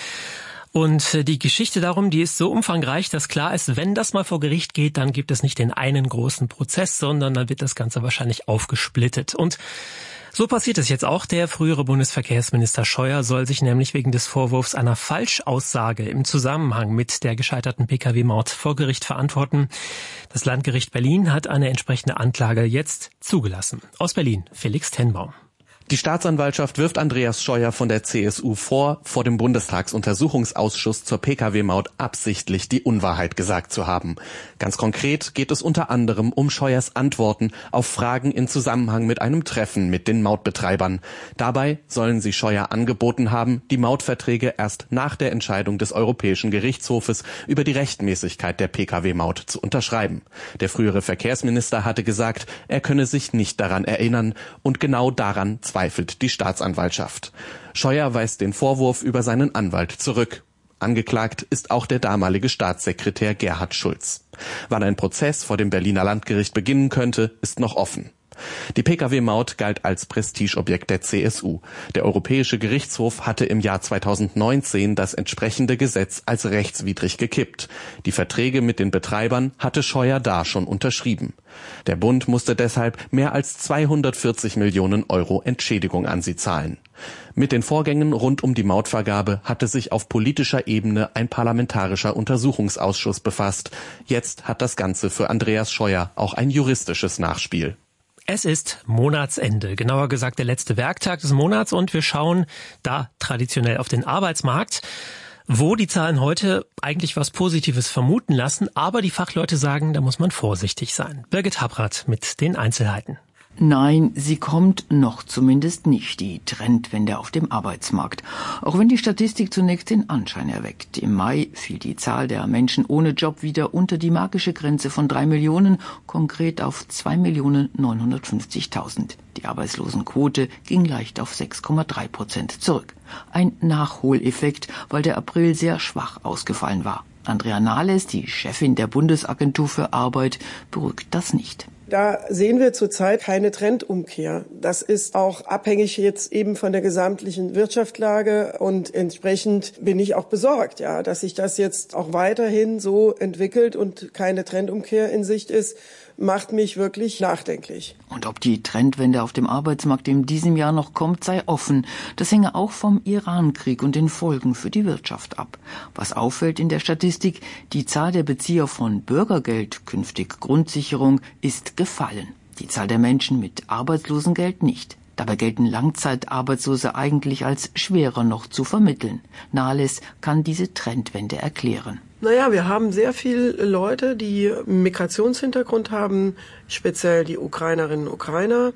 Und die Geschichte darum, die ist so umfangreich, dass klar ist, wenn das mal vor Gericht geht, dann gibt es nicht den einen großen Prozess, sondern dann wird das Ganze wahrscheinlich aufgesplittet. Und so passiert es jetzt auch. Der frühere Bundesverkehrsminister Scheuer soll sich nämlich wegen des Vorwurfs einer Falschaussage im Zusammenhang mit der gescheiterten P K W-Maut vor Gericht verantworten. Das Landgericht Berlin hat eine entsprechende Anklage jetzt zugelassen. Aus Berlin, Felix Tenbaum. Die Staatsanwaltschaft wirft Andreas Scheuer von der C S U vor, vor dem Bundestagsuntersuchungsausschuss zur P K W-Maut absichtlich die Unwahrheit gesagt zu haben. Ganz konkret geht es unter anderem um Scheuers Antworten auf Fragen in Zusammenhang mit einem Treffen mit den Mautbetreibern. Dabei sollen sie Scheuer angeboten haben, die Mautverträge erst nach der Entscheidung des Europäischen Gerichtshofes über die Rechtmäßigkeit der P K W-Maut zu unterschreiben. Der frühere Verkehrsminister hatte gesagt, er könne sich nicht daran erinnern, und genau daran zweifelt die Staatsanwaltschaft. Scheuer weist den Vorwurf über seinen Anwalt zurück. Angeklagt ist auch der damalige Staatssekretär Gerhard Schulz. Wann ein Prozess vor dem Berliner Landgericht beginnen könnte, ist noch offen. Die P K W-Maut galt als Prestigeobjekt der C S U. Der Europäische Gerichtshof hatte im Jahr zweitausendneunzehn das entsprechende Gesetz als rechtswidrig gekippt. Die Verträge mit den Betreibern hatte Scheuer da schon unterschrieben. Der Bund musste deshalb mehr als zweihundertvierzig Millionen Euro Entschädigung an sie zahlen. Mit den Vorgängen rund um die Mautvergabe hatte sich auf politischer Ebene ein parlamentarischer Untersuchungsausschuss befasst. Jetzt hat das Ganze für Andreas Scheuer auch ein juristisches Nachspiel. Es ist Monatsende, genauer gesagt der letzte Werktag des Monats, und wir schauen da traditionell auf den Arbeitsmarkt, wo die Zahlen heute eigentlich was Positives vermuten lassen, aber die Fachleute sagen, da muss man vorsichtig sein. Birgit Habrath mit den Einzelheiten. Nein, sie kommt noch zumindest nicht, die Trendwende auf dem Arbeitsmarkt. Auch wenn die Statistik zunächst den Anschein erweckt. Im Mai fiel die Zahl der Menschen ohne Job wieder unter die magische Grenze von drei Millionen, konkret auf zwei Millionen neunhundertfünfzigtausend. Die Arbeitslosenquote ging leicht auf sechs Komma drei Prozent zurück. Ein Nachholeffekt, weil der April sehr schwach ausgefallen war. Andrea Nahles, die Chefin der Bundesagentur für Arbeit, beruhigt das nicht. Da sehen wir zurzeit keine Trendumkehr. Das ist auch abhängig jetzt eben von der gesamtlichen Wirtschaftslage, und entsprechend bin ich auch besorgt, ja, dass sich das jetzt auch weiterhin so entwickelt und keine Trendumkehr in Sicht ist, macht mich wirklich nachdenklich. Und ob die Trendwende auf dem Arbeitsmarkt in diesem Jahr noch kommt, sei offen. Das hänge auch vom Iran-Krieg und den Folgen für die Wirtschaft ab. Was auffällt in der Statistik, die Zahl der Bezieher von Bürgergeld, künftig Grundsicherung, ist gefallen. Die Zahl der Menschen mit Arbeitslosengeld nicht. Dabei gelten Langzeitarbeitslose eigentlich als schwerer noch zu vermitteln. Nahles kann diese Trendwende erklären. Naja, wir haben sehr viele Leute, die Migrationshintergrund haben, speziell die Ukrainerinnen und Ukrainer,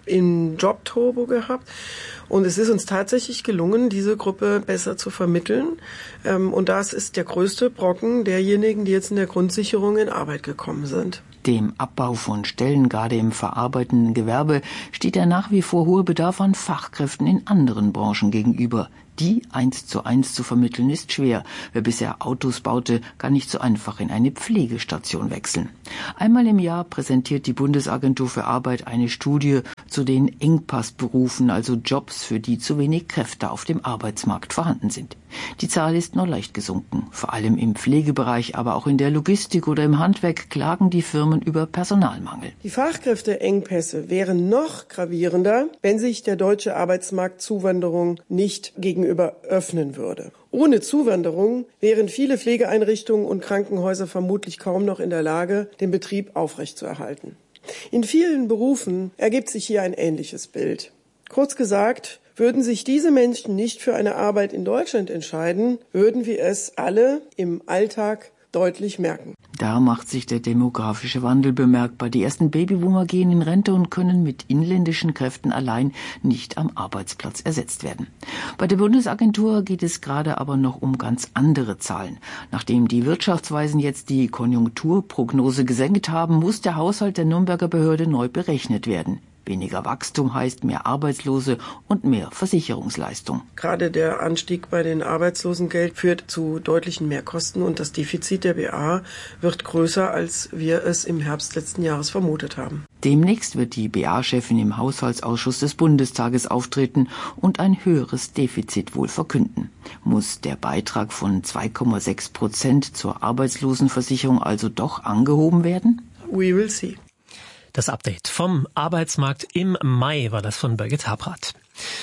in Jobturbo gehabt. Und es ist uns tatsächlich gelungen, diese Gruppe besser zu vermitteln. Und das ist der größte Brocken derjenigen, die jetzt in der Grundsicherung in Arbeit gekommen sind. Dem Abbau von Stellen, gerade im verarbeitenden Gewerbe, steht der nach wie vor hohe Bedarf an Fachkräften in anderen Branchen gegenüber. Die eins zu eins zu vermitteln ist schwer. Wer bisher Autos baute, kann nicht so einfach in eine Pflegestation wechseln. Einmal im Jahr präsentiert die Bundesagentur für Arbeit eine Studie zu den Engpassberufen, also Jobs, für die zu wenig Kräfte auf dem Arbeitsmarkt vorhanden sind. Die Zahl ist nur leicht gesunken. Vor allem im Pflegebereich, aber auch in der Logistik oder im Handwerk klagen die Firmen über Personalmangel. Die Fachkräfteengpässe wären noch gravierender, wenn sich der deutsche Arbeitsmarkt Zuwanderung nicht gegenüber öffnen würde. Ohne Zuwanderung wären viele Pflegeeinrichtungen und Krankenhäuser vermutlich kaum noch in der Lage, den Betrieb aufrechtzuerhalten. In vielen Berufen ergibt sich hier ein ähnliches Bild. Kurz gesagt, würden sich diese Menschen nicht für eine Arbeit in Deutschland entscheiden, würden wir es alle im Alltag deutlich merken. Da macht sich der demografische Wandel bemerkbar. Die ersten Babyboomer gehen in Rente und können mit inländischen Kräften allein nicht am Arbeitsplatz ersetzt werden. Bei der Bundesagentur geht es gerade aber noch um ganz andere Zahlen. Nachdem die Wirtschaftsweisen jetzt die Konjunkturprognose gesenkt haben, muss der Haushalt der Nürnberger Behörde neu berechnet werden. Weniger Wachstum heißt mehr Arbeitslose und mehr Versicherungsleistung. Gerade der Anstieg bei den Arbeitslosengeld führt zu deutlichen Mehrkosten und das Defizit der B A wird größer, als wir es im Herbst letzten Jahres vermutet haben. Demnächst wird die B A-Chefin im Haushaltsausschuss des Bundestages auftreten und ein höheres Defizit wohl verkünden. Muss der Beitrag von zwei Komma sechs Prozent zur Arbeitslosenversicherung also doch angehoben werden? We will see. Das Update vom Arbeitsmarkt im Mai war das von Birgit Habrath.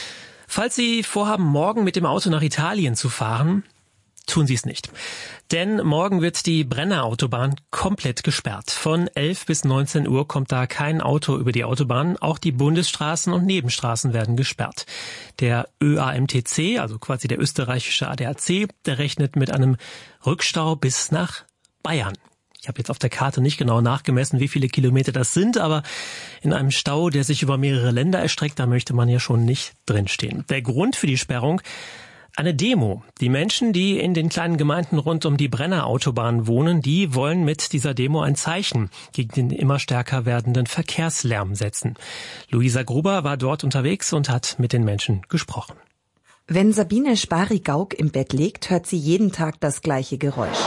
Falls Sie vorhaben, morgen mit dem Auto nach Italien zu fahren, tun Sie es nicht. Denn morgen wird die Brenner-Autobahn komplett gesperrt. Von elf bis neunzehn Uhr kommt da kein Auto über die Autobahn. Auch die Bundesstraßen und Nebenstraßen werden gesperrt. Der Ö A M T C, also quasi der österreichische A D A C, der rechnet mit einem Rückstau bis nach Bayern. Ich habe jetzt auf der Karte nicht genau nachgemessen, wie viele Kilometer das sind, aber in einem Stau, der sich über mehrere Länder erstreckt, da möchte man ja schon nicht drinstehen. Der Grund für die Sperrung? Eine Demo. Die Menschen, die in den kleinen Gemeinden rund um die Brenner-Autobahn wohnen, die wollen mit dieser Demo ein Zeichen gegen den immer stärker werdenden Verkehrslärm setzen. Luisa Gruber war dort unterwegs und hat mit den Menschen gesprochen. Wenn Sabine Spari-Gauck im Bett liegt, hört sie jeden Tag das gleiche Geräusch.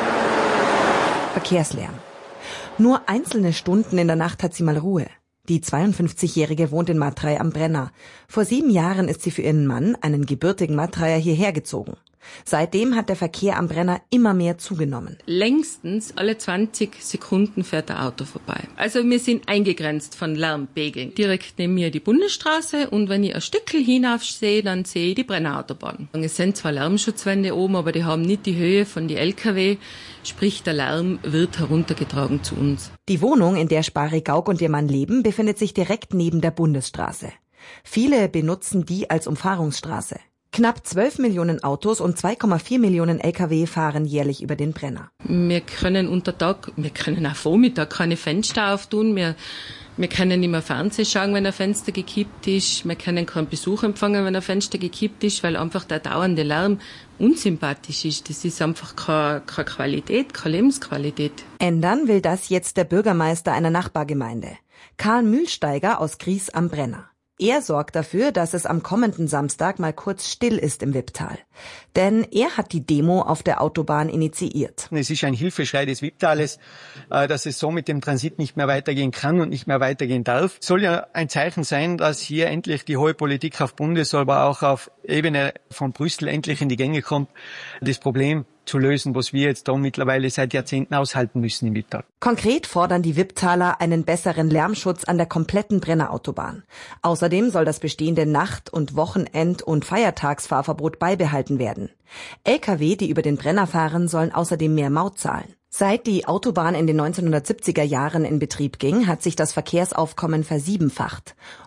Verkehrslärm. Nur einzelne Stunden in der Nacht hat sie mal Ruhe. Die zweiundfünfzigjährige wohnt in Matrei am Brenner. Vor sieben Jahren ist sie für ihren Mann, einen gebürtigen Matreier, hierher gezogen. Seitdem hat der Verkehr am Brenner immer mehr zugenommen. Längstens alle zwanzig Sekunden fährt ein Auto vorbei. Also wir sind eingegrenzt von Lärmpegeln. Direkt neben mir die Bundesstraße und wenn ich ein Stückchen hinauf sehe, dann sehe ich die Brennerautobahn. Es sind zwar Lärmschutzwände oben, aber die haben nicht die Höhe von die L K W. Sprich, der Lärm wird heruntergetragen zu uns. Die Wohnung, in der Spari Gauck und ihr Mann leben, befindet sich direkt neben der Bundesstraße. Viele benutzen die als Umfahrungsstraße. Knapp zwölf Millionen Autos und zwei Komma vier Millionen L K W fahren jährlich über den Brenner. Wir können unter Tag, wir können auch Vormittag keine Fenster auftun. Wir, wir können nicht mehr Fernsehen schauen, wenn ein Fenster gekippt ist. Wir können keinen Besuch empfangen, wenn ein Fenster gekippt ist, weil einfach der dauernde Lärm unsympathisch ist. Das ist einfach keine, keine Qualität, keine Lebensqualität. Ändern will das jetzt der Bürgermeister einer Nachbargemeinde. Karl Mühlsteiger aus Gries am Brenner. Er sorgt dafür, dass es am kommenden Samstag mal kurz still ist im Wipptal. Denn er hat die Demo auf der Autobahn initiiert. Es ist ein Hilfeschrei des Wipptales, dass es so mit dem Transit nicht mehr weitergehen kann und nicht mehr weitergehen darf. Es soll ja ein Zeichen sein, dass hier endlich die hohe Politik auf Bundes-, aber auch auf Ebene von Brüssel endlich in die Gänge kommt, das Problem zu lösen, was wir jetzt da mittlerweile seit Jahrzehnten aushalten müssen im Wipptal. Konkret fordern die Wipptaler einen besseren Lärmschutz an der kompletten Brennerautobahn. Außerdem soll das bestehende Nacht- und Wochenend- und Feiertagsfahrverbot beibehalten werden. L K W, die über den Brenner fahren, sollen außerdem mehr Maut zahlen. Seit die Autobahn in den neunzehnhundertsiebziger Jahren in Betrieb ging, hat sich das Verkehrsaufkommen versiebenfacht.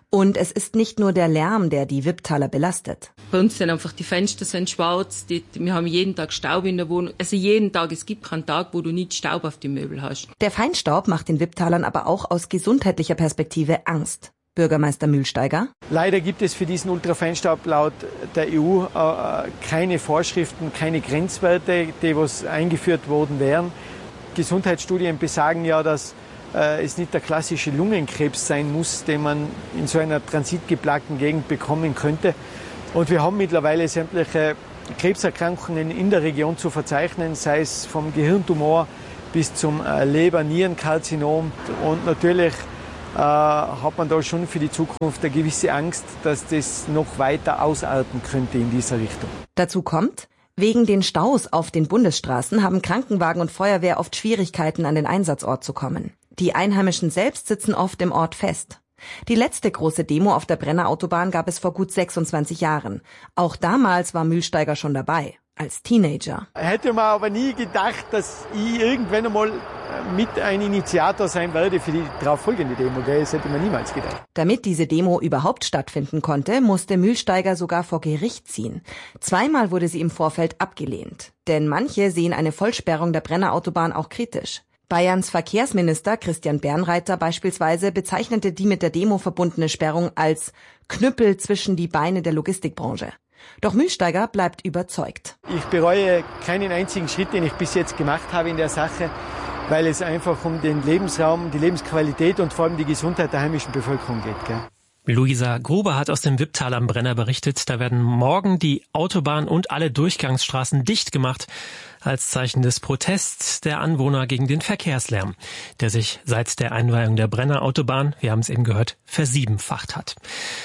Und es ist nicht nur der Lärm, der die Wipptaler belastet. Bei uns sind einfach die Fenster sind schwarz, die, wir haben jeden Tag Staub in der Wohnung. Also jeden Tag, es gibt keinen Tag, wo du nicht Staub auf die Möbel hast. Der Feinstaub macht den Wipptalern aber auch aus gesundheitlicher Perspektive Angst. Bürgermeister Mühlsteiger. Leider gibt es für diesen Ultrafeinstaub laut der E U äh, keine Vorschriften, keine Grenzwerte, die was eingeführt worden wären. Gesundheitsstudien besagen ja, dass äh, es nicht der klassische Lungenkrebs sein muss, den man in so einer transitgeplagten Gegend bekommen könnte. Und wir haben mittlerweile sämtliche Krebserkrankungen in der Region zu verzeichnen, sei es vom Gehirntumor bis zum äh, Leber-Nierenkarzinom. Und natürlich äh, hat man da schon für die Zukunft eine gewisse Angst, dass das noch weiter ausarten könnte in dieser Richtung. Dazu kommt, wegen den Staus auf den Bundesstraßen haben Krankenwagen und Feuerwehr oft Schwierigkeiten, an den Einsatzort zu kommen. Die Einheimischen selbst sitzen oft im Ort fest. Die letzte große Demo auf der Brenner Autobahn gab es vor gut sechsundzwanzig Jahren. Auch damals war Mühlsteiger schon dabei, als Teenager. Hätte man aber nie gedacht, dass ich irgendwann einmal mit ein Initiator sein werde für die darauffolgende Demo. Das hätte man niemals gedacht. Damit diese Demo überhaupt stattfinden konnte, musste Mühlsteiger sogar vor Gericht ziehen. Zweimal wurde sie im Vorfeld abgelehnt. Denn manche sehen eine Vollsperrung der Brenner Autobahn auch kritisch. Bayerns Verkehrsminister Christian Bernreiter beispielsweise bezeichnete die mit der Demo verbundene Sperrung als Knüppel zwischen die Beine der Logistikbranche. Doch Mühlsteiger bleibt überzeugt. Ich bereue keinen einzigen Schritt, den ich bis jetzt gemacht habe in der Sache, weil es einfach um den Lebensraum, die Lebensqualität und vor allem die Gesundheit der heimischen Bevölkerung geht. Gell? Luisa Gruber hat aus dem Wipptal am Brenner berichtet, da werden morgen die Autobahn und alle Durchgangsstraßen dicht gemacht, als Zeichen des Protests der Anwohner gegen den Verkehrslärm, der sich seit der Einweihung der Brenner Autobahn, wir haben es eben gehört, versiebenfacht hat.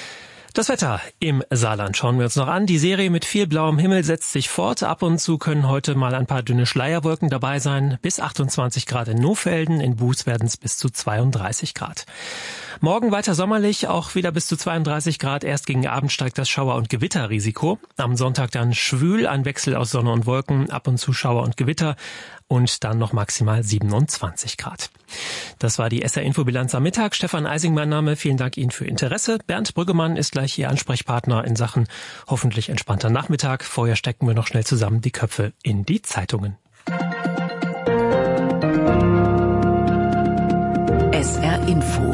Das Wetter im Saarland schauen wir uns noch an. Die Serie mit viel blauem Himmel setzt sich fort. Ab und zu können heute mal ein paar dünne Schleierwolken dabei sein. Bis achtundzwanzig Grad in Nohfelden, in Buß werden es bis zu zweiunddreißig Grad. Morgen weiter sommerlich, auch wieder bis zu zweiunddreißig Grad. Erst gegen Abend steigt das Schauer- und Gewitterrisiko. Am Sonntag dann schwül, ein Wechsel aus Sonne und Wolken, ab und zu Schauer und Gewitter und dann noch maximal siebenundzwanzig Grad. Das war die S R-Infobilanz am Mittag. Stefan Eising mein Name. Vielen Dank Ihnen für Interesse. Bernd Brüggemann ist gleich Ihr Ansprechpartner in Sachen hoffentlich entspannter Nachmittag. Vorher stecken wir noch schnell zusammen die Köpfe in die Zeitungen. S R Info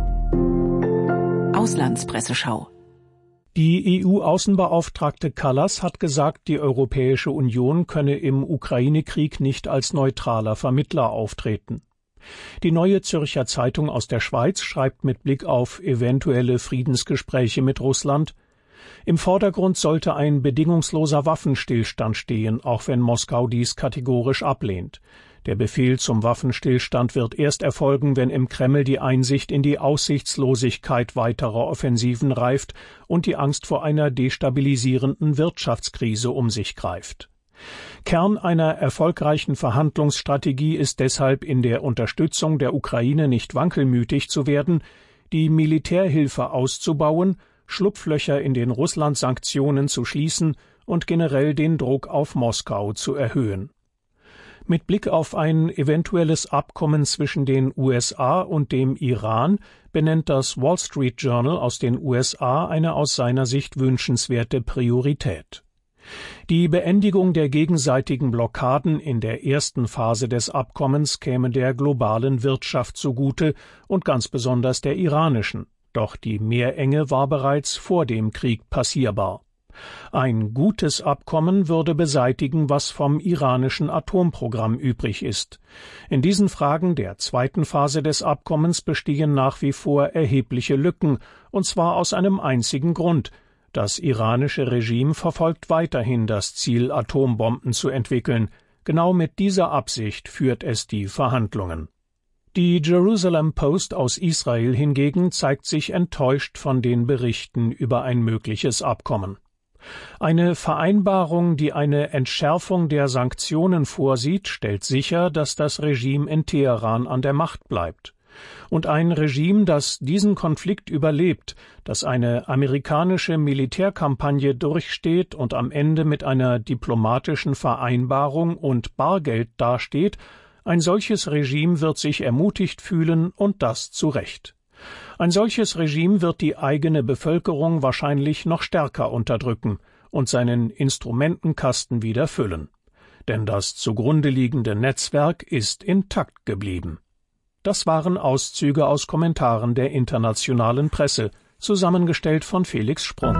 Auslandspresseschau. Die E U-Außenbeauftragte Kallas hat gesagt, die Europäische Union könne im Ukraine-Krieg nicht als neutraler Vermittler auftreten. Die Neue Zürcher Zeitung aus der Schweiz schreibt mit Blick auf eventuelle Friedensgespräche mit Russland: Im Vordergrund sollte ein bedingungsloser Waffenstillstand stehen, auch wenn Moskau dies kategorisch ablehnt. Der Befehl zum Waffenstillstand wird erst erfolgen, wenn im Kreml die Einsicht in die Aussichtslosigkeit weiterer Offensiven reift und die Angst vor einer destabilisierenden Wirtschaftskrise um sich greift. Kern einer erfolgreichen Verhandlungsstrategie ist deshalb, in der Unterstützung der Ukraine nicht wankelmütig zu werden, die Militärhilfe auszubauen, Schlupflöcher in den Russland-Sanktionen zu schließen und generell den Druck auf Moskau zu erhöhen. Mit Blick auf ein eventuelles Abkommen zwischen den U S A und dem Iran benennt das Wall Street Journal aus den U S A eine aus seiner Sicht wünschenswerte Priorität. Die Beendigung der gegenseitigen Blockaden in der ersten Phase des Abkommens käme der globalen Wirtschaft zugute und ganz besonders der iranischen. Doch die Meerenge war bereits vor dem Krieg passierbar. Ein gutes Abkommen würde beseitigen, was vom iranischen Atomprogramm übrig ist. In diesen Fragen der zweiten Phase des Abkommens bestehen nach wie vor erhebliche Lücken, und zwar aus einem einzigen Grund: Das iranische Regime verfolgt weiterhin das Ziel, Atombomben zu entwickeln. Genau mit dieser Absicht führt es die Verhandlungen. Die Jerusalem Post aus Israel hingegen zeigt sich enttäuscht von den Berichten über ein mögliches Abkommen. Eine Vereinbarung, die eine Entschärfung der Sanktionen vorsieht, stellt sicher, dass das Regime in Teheran an der Macht bleibt. Und ein Regime, das diesen Konflikt überlebt, das eine amerikanische Militärkampagne durchsteht und am Ende mit einer diplomatischen Vereinbarung und Bargeld dasteht, ein solches Regime wird sich ermutigt fühlen, und das zu Recht. Ein solches Regime wird die eigene Bevölkerung wahrscheinlich noch stärker unterdrücken und seinen Instrumentenkasten wieder füllen. Denn das zugrunde liegende Netzwerk ist intakt geblieben. Das waren Auszüge aus Kommentaren der internationalen Presse, zusammengestellt von Felix Sprung.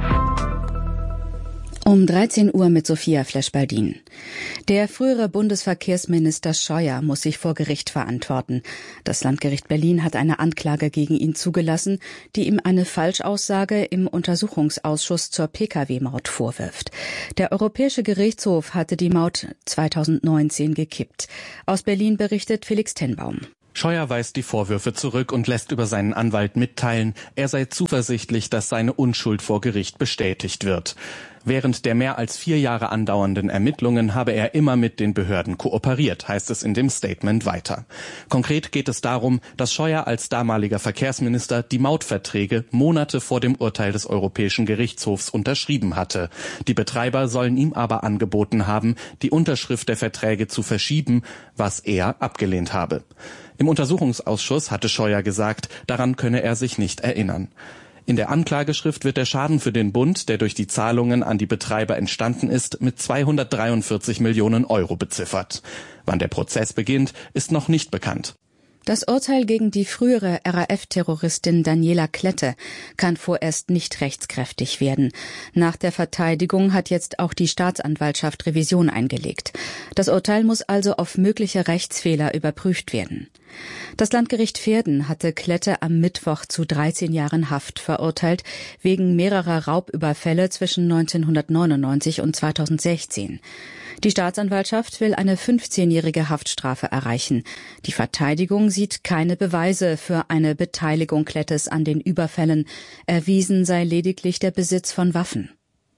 Um dreizehn Uhr mit Sophia Flesch-Baldin. Der frühere Bundesverkehrsminister Scheuer muss sich vor Gericht verantworten. Das Landgericht Berlin hat eine Anklage gegen ihn zugelassen, die ihm eine Falschaussage im Untersuchungsausschuss zur Pkw Maut vorwirft. Der Europäische Gerichtshof hatte die Maut zweitausendneunzehn gekippt. Aus Berlin berichtet Felix Tenbaum. Scheuer weist die Vorwürfe zurück und lässt über seinen Anwalt mitteilen, er sei zuversichtlich, dass seine Unschuld vor Gericht bestätigt wird. Während der mehr als vier Jahre andauernden Ermittlungen habe er immer mit den Behörden kooperiert, heißt es in dem Statement weiter. Konkret geht es darum, dass Scheuer als damaliger Verkehrsminister die Mautverträge Monate vor dem Urteil des Europäischen Gerichtshofs unterschrieben hatte. Die Betreiber sollen ihm aber angeboten haben, die Unterschrift der Verträge zu verschieben, was er abgelehnt habe. Im Untersuchungsausschuss hatte Scheuer gesagt, daran könne er sich nicht erinnern. In der Anklageschrift wird der Schaden für den Bund, der durch die Zahlungen an die Betreiber entstanden ist, mit zweihundertdreiundvierzig Millionen Euro beziffert. Wann der Prozess beginnt, ist noch nicht bekannt. Das Urteil gegen die frühere R A F-Terroristin Daniela Klette kann vorerst nicht rechtskräftig werden. Nach der Verteidigung hat jetzt auch die Staatsanwaltschaft Revision eingelegt. Das Urteil muss also auf mögliche Rechtsfehler überprüft werden. Das Landgericht Verden hatte Klette am Mittwoch zu dreizehn Jahren Haft verurteilt, wegen mehrerer Raubüberfälle zwischen neunzehnhundertneunundneunzig und zweitausendsechzehn. Die Staatsanwaltschaft will eine fünfzehnjährige Haftstrafe erreichen. Die Verteidigung sieht keine Beweise für eine Beteiligung Klettes an den Überfällen. Erwiesen sei lediglich der Besitz von Waffen.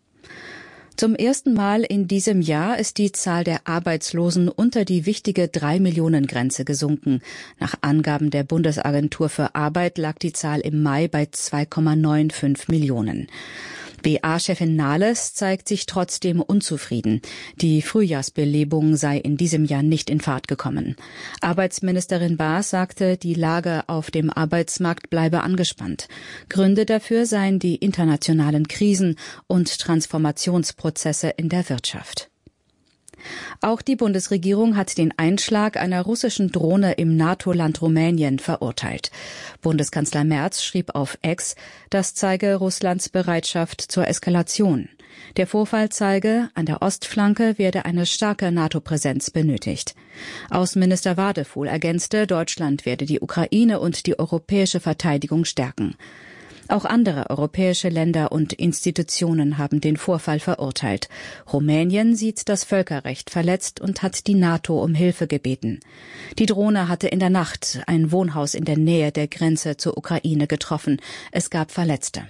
Zum ersten Mal in diesem Jahr ist die Zahl der Arbeitslosen unter die wichtige drei-Millionen-Grenze gesunken. Nach Angaben der Bundesagentur für Arbeit lag die Zahl im Mai bei zwei Komma fünfundneunzig Millionen. B A-Chefin Nahles zeigt sich trotzdem unzufrieden. Die Frühjahrsbelebung sei in diesem Jahr nicht in Fahrt gekommen. Arbeitsministerin Baas sagte, die Lage auf dem Arbeitsmarkt bleibe angespannt. Gründe dafür seien die internationalen Krisen und Transformationsprozesse in der Wirtschaft. Auch die Bundesregierung hat den Einschlag einer russischen Drohne im NATO-Land Rumänien verurteilt. Bundeskanzler Merz schrieb auf X, das zeige Russlands Bereitschaft zur Eskalation. Der Vorfall zeige, an der Ostflanke werde eine starke NATO-Präsenz benötigt. Außenminister Wadefuhl ergänzte, Deutschland werde die Ukraine und die europäische Verteidigung stärken. Auch andere europäische Länder und Institutionen haben den Vorfall verurteilt. Rumänien sieht das Völkerrecht verletzt und hat die NATO um Hilfe gebeten. Die Drohne hatte in der Nacht ein Wohnhaus in der Nähe der Grenze zur Ukraine getroffen. Es gab Verletzte.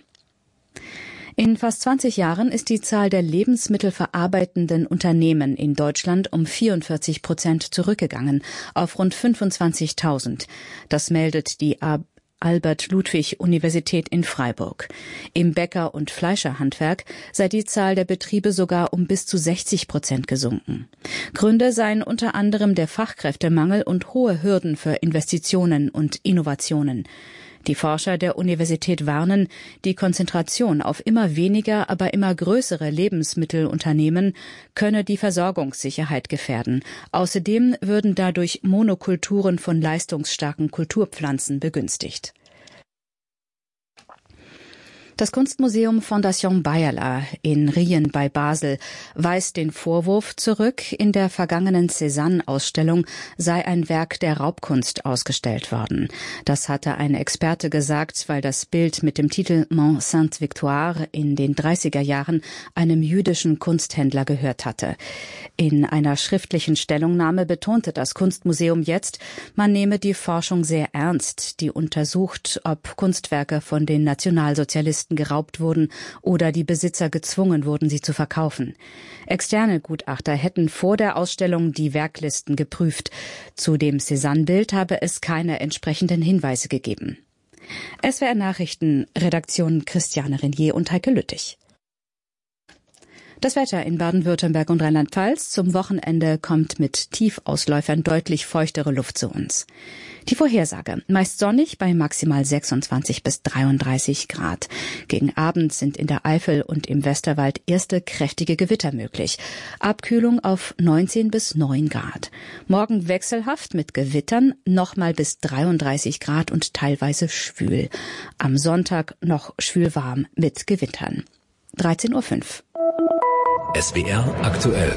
In fast zwanzig Jahren ist die Zahl der lebensmittelverarbeitenden Unternehmen in Deutschland um vierundvierzig Prozent zurückgegangen, auf rund fünfundzwanzigtausend. Das meldet die Albert-Ludwig-Universität in Freiburg. Im Bäcker- und Fleischerhandwerk sei die Zahl der Betriebe sogar um bis zu sechzig Prozent gesunken. Gründe seien unter anderem der Fachkräftemangel und hohe Hürden für Investitionen und Innovationen. Die Forscher der Universität warnen, die Konzentration auf immer weniger, aber immer größere Lebensmittelunternehmen könne die Versorgungssicherheit gefährden. Außerdem würden dadurch Monokulturen von leistungsstarken Kulturpflanzen begünstigt. Das Kunstmuseum Fondation Bayerla in Rien bei Basel weist den Vorwurf zurück, in der vergangenen Cézanne-Ausstellung sei ein Werk der Raubkunst ausgestellt worden. Das hatte ein Experte gesagt, weil das Bild mit dem Titel Mont Sainte-Victoire in den dreißiger Jahren einem jüdischen Kunsthändler gehört hatte. In einer schriftlichen Stellungnahme betonte das Kunstmuseum jetzt, man nehme die Forschung sehr ernst, die untersucht, ob Kunstwerke von den Nationalsozialisten geraubt wurden oder die Besitzer gezwungen wurden, sie zu verkaufen. Externe Gutachter hätten vor der Ausstellung die Werklisten geprüft. Zu dem Cézanne-Bild habe es keine entsprechenden Hinweise gegeben. S W R Nachrichten, Redaktion Christiane Renier und Heike Lüttich. Das Wetter in Baden-Württemberg und Rheinland-Pfalz. Zum Wochenende kommt mit Tiefausläufern deutlich feuchtere Luft zu uns. Die Vorhersage: meist sonnig bei maximal sechsundzwanzig bis dreiunddreißig Grad. Gegen Abend sind in der Eifel und im Westerwald erste kräftige Gewitter möglich. Abkühlung auf neunzehn bis neun Grad. Morgen wechselhaft mit Gewittern, nochmal bis dreiunddreißig Grad und teilweise schwül. Am Sonntag noch schwülwarm mit Gewittern. dreizehn Uhr fünf. S W R aktuell.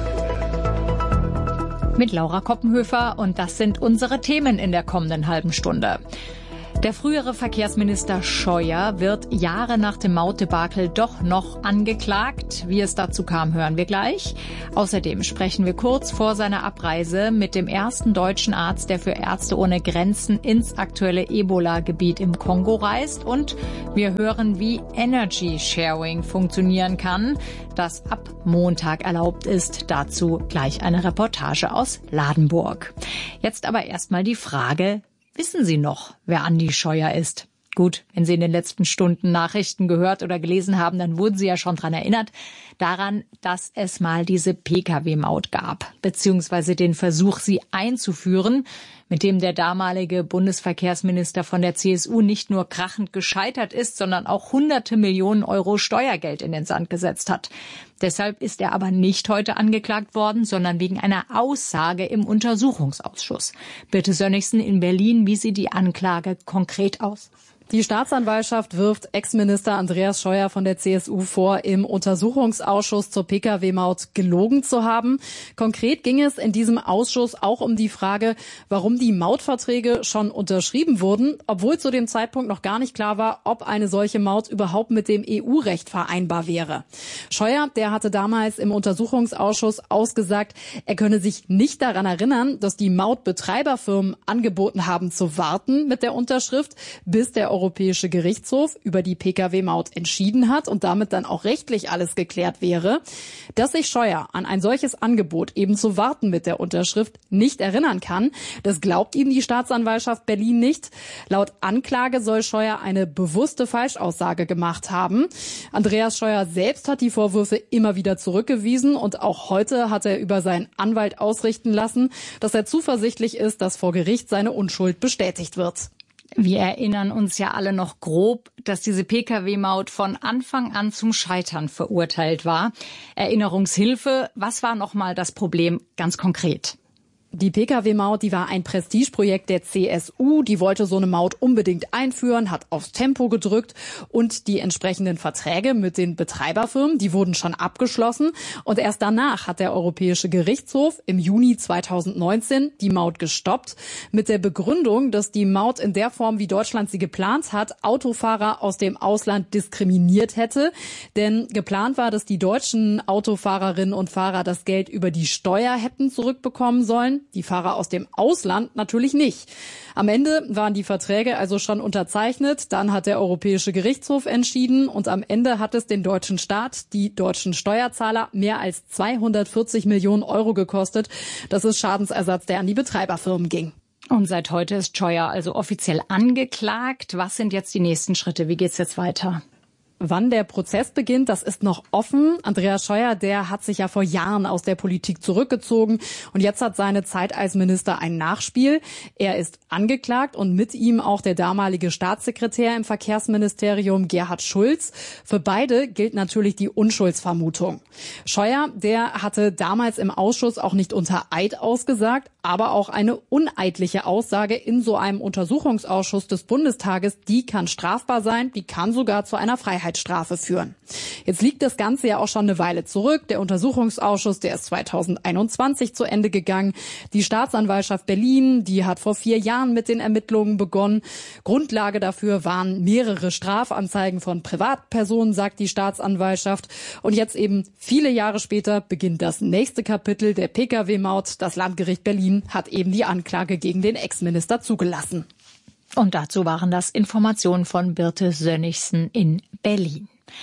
Mit Laura Koppenhöfer, und das sind unsere Themen in der kommenden halben Stunde. Der frühere Verkehrsminister Scheuer wird Jahre nach dem Mautdebakel doch noch angeklagt. Wie es dazu kam, hören wir gleich. Außerdem sprechen wir kurz vor seiner Abreise mit dem ersten deutschen Arzt, der für Ärzte ohne Grenzen ins aktuelle Ebola-Gebiet im Kongo reist. Und wir hören, wie Energy Sharing funktionieren kann, das ab Montag erlaubt ist. Dazu gleich eine Reportage aus Ladenburg. Jetzt aber erstmal die Frage: Wissen Sie noch, wer Andi Scheuer ist? Gut, wenn Sie in den letzten Stunden Nachrichten gehört oder gelesen haben, dann wurden Sie ja schon dran erinnert, daran, dass es mal diese Pkw-Maut gab, beziehungsweise den Versuch, sie einzuführen, mit dem der damalige Bundesverkehrsminister von der C S U nicht nur krachend gescheitert ist, sondern auch hunderte Millionen Euro Steuergeld in den Sand gesetzt hat. Deshalb ist er aber nicht heute angeklagt worden, sondern wegen einer Aussage im Untersuchungsausschuss. Birte Sönnigsen in Berlin, wie sieht die Anklage konkret aus? Die Staatsanwaltschaft wirft Ex-Minister Andreas Scheuer von der C S U vor, im Untersuchungsausschuss zur Pkw-Maut gelogen zu haben. Konkret ging es in diesem Ausschuss auch um die Frage, warum die Mautverträge schon unterschrieben wurden, obwohl zu dem Zeitpunkt noch gar nicht klar war, ob eine solche Maut überhaupt mit dem E U-Recht vereinbar wäre. Scheuer, der hatte damals im Untersuchungsausschuss ausgesagt, er könne sich nicht daran erinnern, dass die Mautbetreiberfirmen angeboten haben zu warten mit der Unterschrift, bis der Europäische Gerichtshof über die Pkw-Maut entschieden hat und damit dann auch rechtlich alles geklärt wäre. Dass sich Scheuer an ein solches Angebot, eben zu warten mit der Unterschrift, nicht erinnern kann, das glaubt ihm die Staatsanwaltschaft Berlin nicht. Laut Anklage soll Scheuer eine bewusste Falschaussage gemacht haben. Andreas Scheuer selbst hat die Vorwürfe immer wieder zurückgewiesen und auch heute hat er über seinen Anwalt ausrichten lassen, dass er zuversichtlich ist, dass vor Gericht seine Unschuld bestätigt wird. Wir erinnern uns ja alle noch grob, dass diese Pkw-Maut von Anfang an zum Scheitern verurteilt war. Erinnerungshilfe, was war nochmal das Problem ganz konkret? Die Pkw-Maut, die war ein Prestigeprojekt der C S U. Die wollte so eine Maut unbedingt einführen, hat aufs Tempo gedrückt und die entsprechenden Verträge mit den Betreiberfirmen, die wurden schon abgeschlossen. Und erst danach hat der Europäische Gerichtshof im Juni zweitausendneunzehn die Maut gestoppt mit der Begründung, dass die Maut in der Form, wie Deutschland sie geplant hat, Autofahrer aus dem Ausland diskriminiert hätte. Denn geplant war, dass die deutschen Autofahrerinnen und Fahrer das Geld über die Steuer hätten zurückbekommen sollen. Die Fahrer aus dem Ausland natürlich nicht. Am Ende waren die Verträge also schon unterzeichnet. Dann hat der Europäische Gerichtshof entschieden und am Ende hat es den deutschen Staat, die deutschen Steuerzahler, mehr als zweihundertvierzig Millionen Euro gekostet. Das ist Schadensersatz, der an die Betreiberfirmen ging. Und seit heute ist Scheuer also offiziell angeklagt. Was sind jetzt die nächsten Schritte? Wie geht's jetzt weiter? Wann der Prozess beginnt, das ist noch offen. Andreas Scheuer, der hat sich ja vor Jahren aus der Politik zurückgezogen und jetzt hat seine Zeit als Minister ein Nachspiel. Er ist angeklagt und mit ihm auch der damalige Staatssekretär im Verkehrsministerium Gerhard Schulz. Für beide gilt natürlich die Unschuldsvermutung. Scheuer, der hatte damals im Ausschuss auch nicht unter Eid ausgesagt, aber auch eine uneidliche Aussage in so einem Untersuchungsausschuss des Bundestages, die kann strafbar sein, die kann sogar zu einer Freiheitsstrafe führen. Jetzt liegt das Ganze ja auch schon eine Weile zurück. Der Untersuchungsausschuss, der ist zweitausendeinundzwanzig zu Ende gegangen. Die Staatsanwaltschaft Berlin, die hat vor vier Jahren mit den Ermittlungen begonnen. Grundlage dafür waren mehrere Strafanzeigen von Privatpersonen, sagt die Staatsanwaltschaft. Und jetzt eben viele Jahre später beginnt das nächste Kapitel der Pkw-Maut. Das Landgericht Berlin hat eben die Anklage gegen den Ex-Minister zugelassen. Und dazu waren das Informationen von Birte Sönnigsen in Berlin.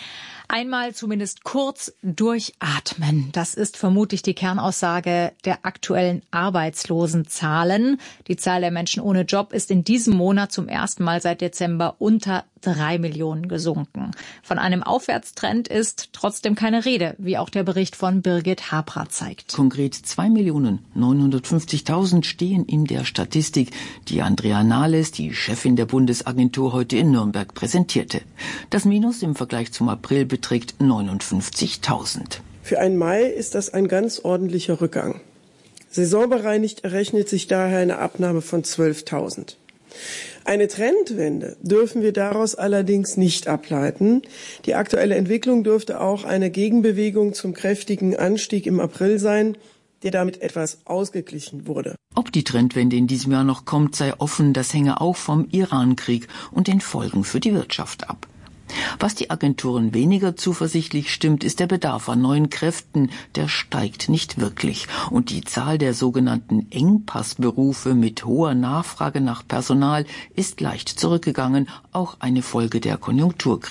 Einmal zumindest kurz durchatmen. Das ist vermutlich die Kernaussage der aktuellen Arbeitslosenzahlen. Die Zahl der Menschen ohne Job ist in diesem Monat zum ersten Mal seit Dezember unter drei Millionen gesunken. Von einem Aufwärtstrend ist trotzdem keine Rede, wie auch der Bericht von Birgit Hapra zeigt. Konkret zwei Millionen neunhundertfünfzigtausend stehen in der Statistik, die Andrea Nahles, die Chefin der Bundesagentur, heute in Nürnberg präsentierte. Das Minus im Vergleich zum April beträgt neunundfünfzigtausend. Für einen Mai ist das ein ganz ordentlicher Rückgang. Saisonbereinigt errechnet sich daher eine Abnahme von zwölftausend. Eine Trendwende dürfen wir daraus allerdings nicht ableiten. Die aktuelle Entwicklung dürfte auch eine Gegenbewegung zum kräftigen Anstieg im April sein, der damit etwas ausgeglichen wurde. Ob die Trendwende in diesem Jahr noch kommt, sei offen. Das hänge auch vom Iran-Krieg und den Folgen für die Wirtschaft ab. Was die Agenturen weniger zuversichtlich stimmt, ist der Bedarf an neuen Kräften. Der steigt nicht wirklich. Und die Zahl der sogenannten Engpassberufe mit hoher Nachfrage nach Personal ist leicht zurückgegangen, auch eine Folge der Konjunkturkrise.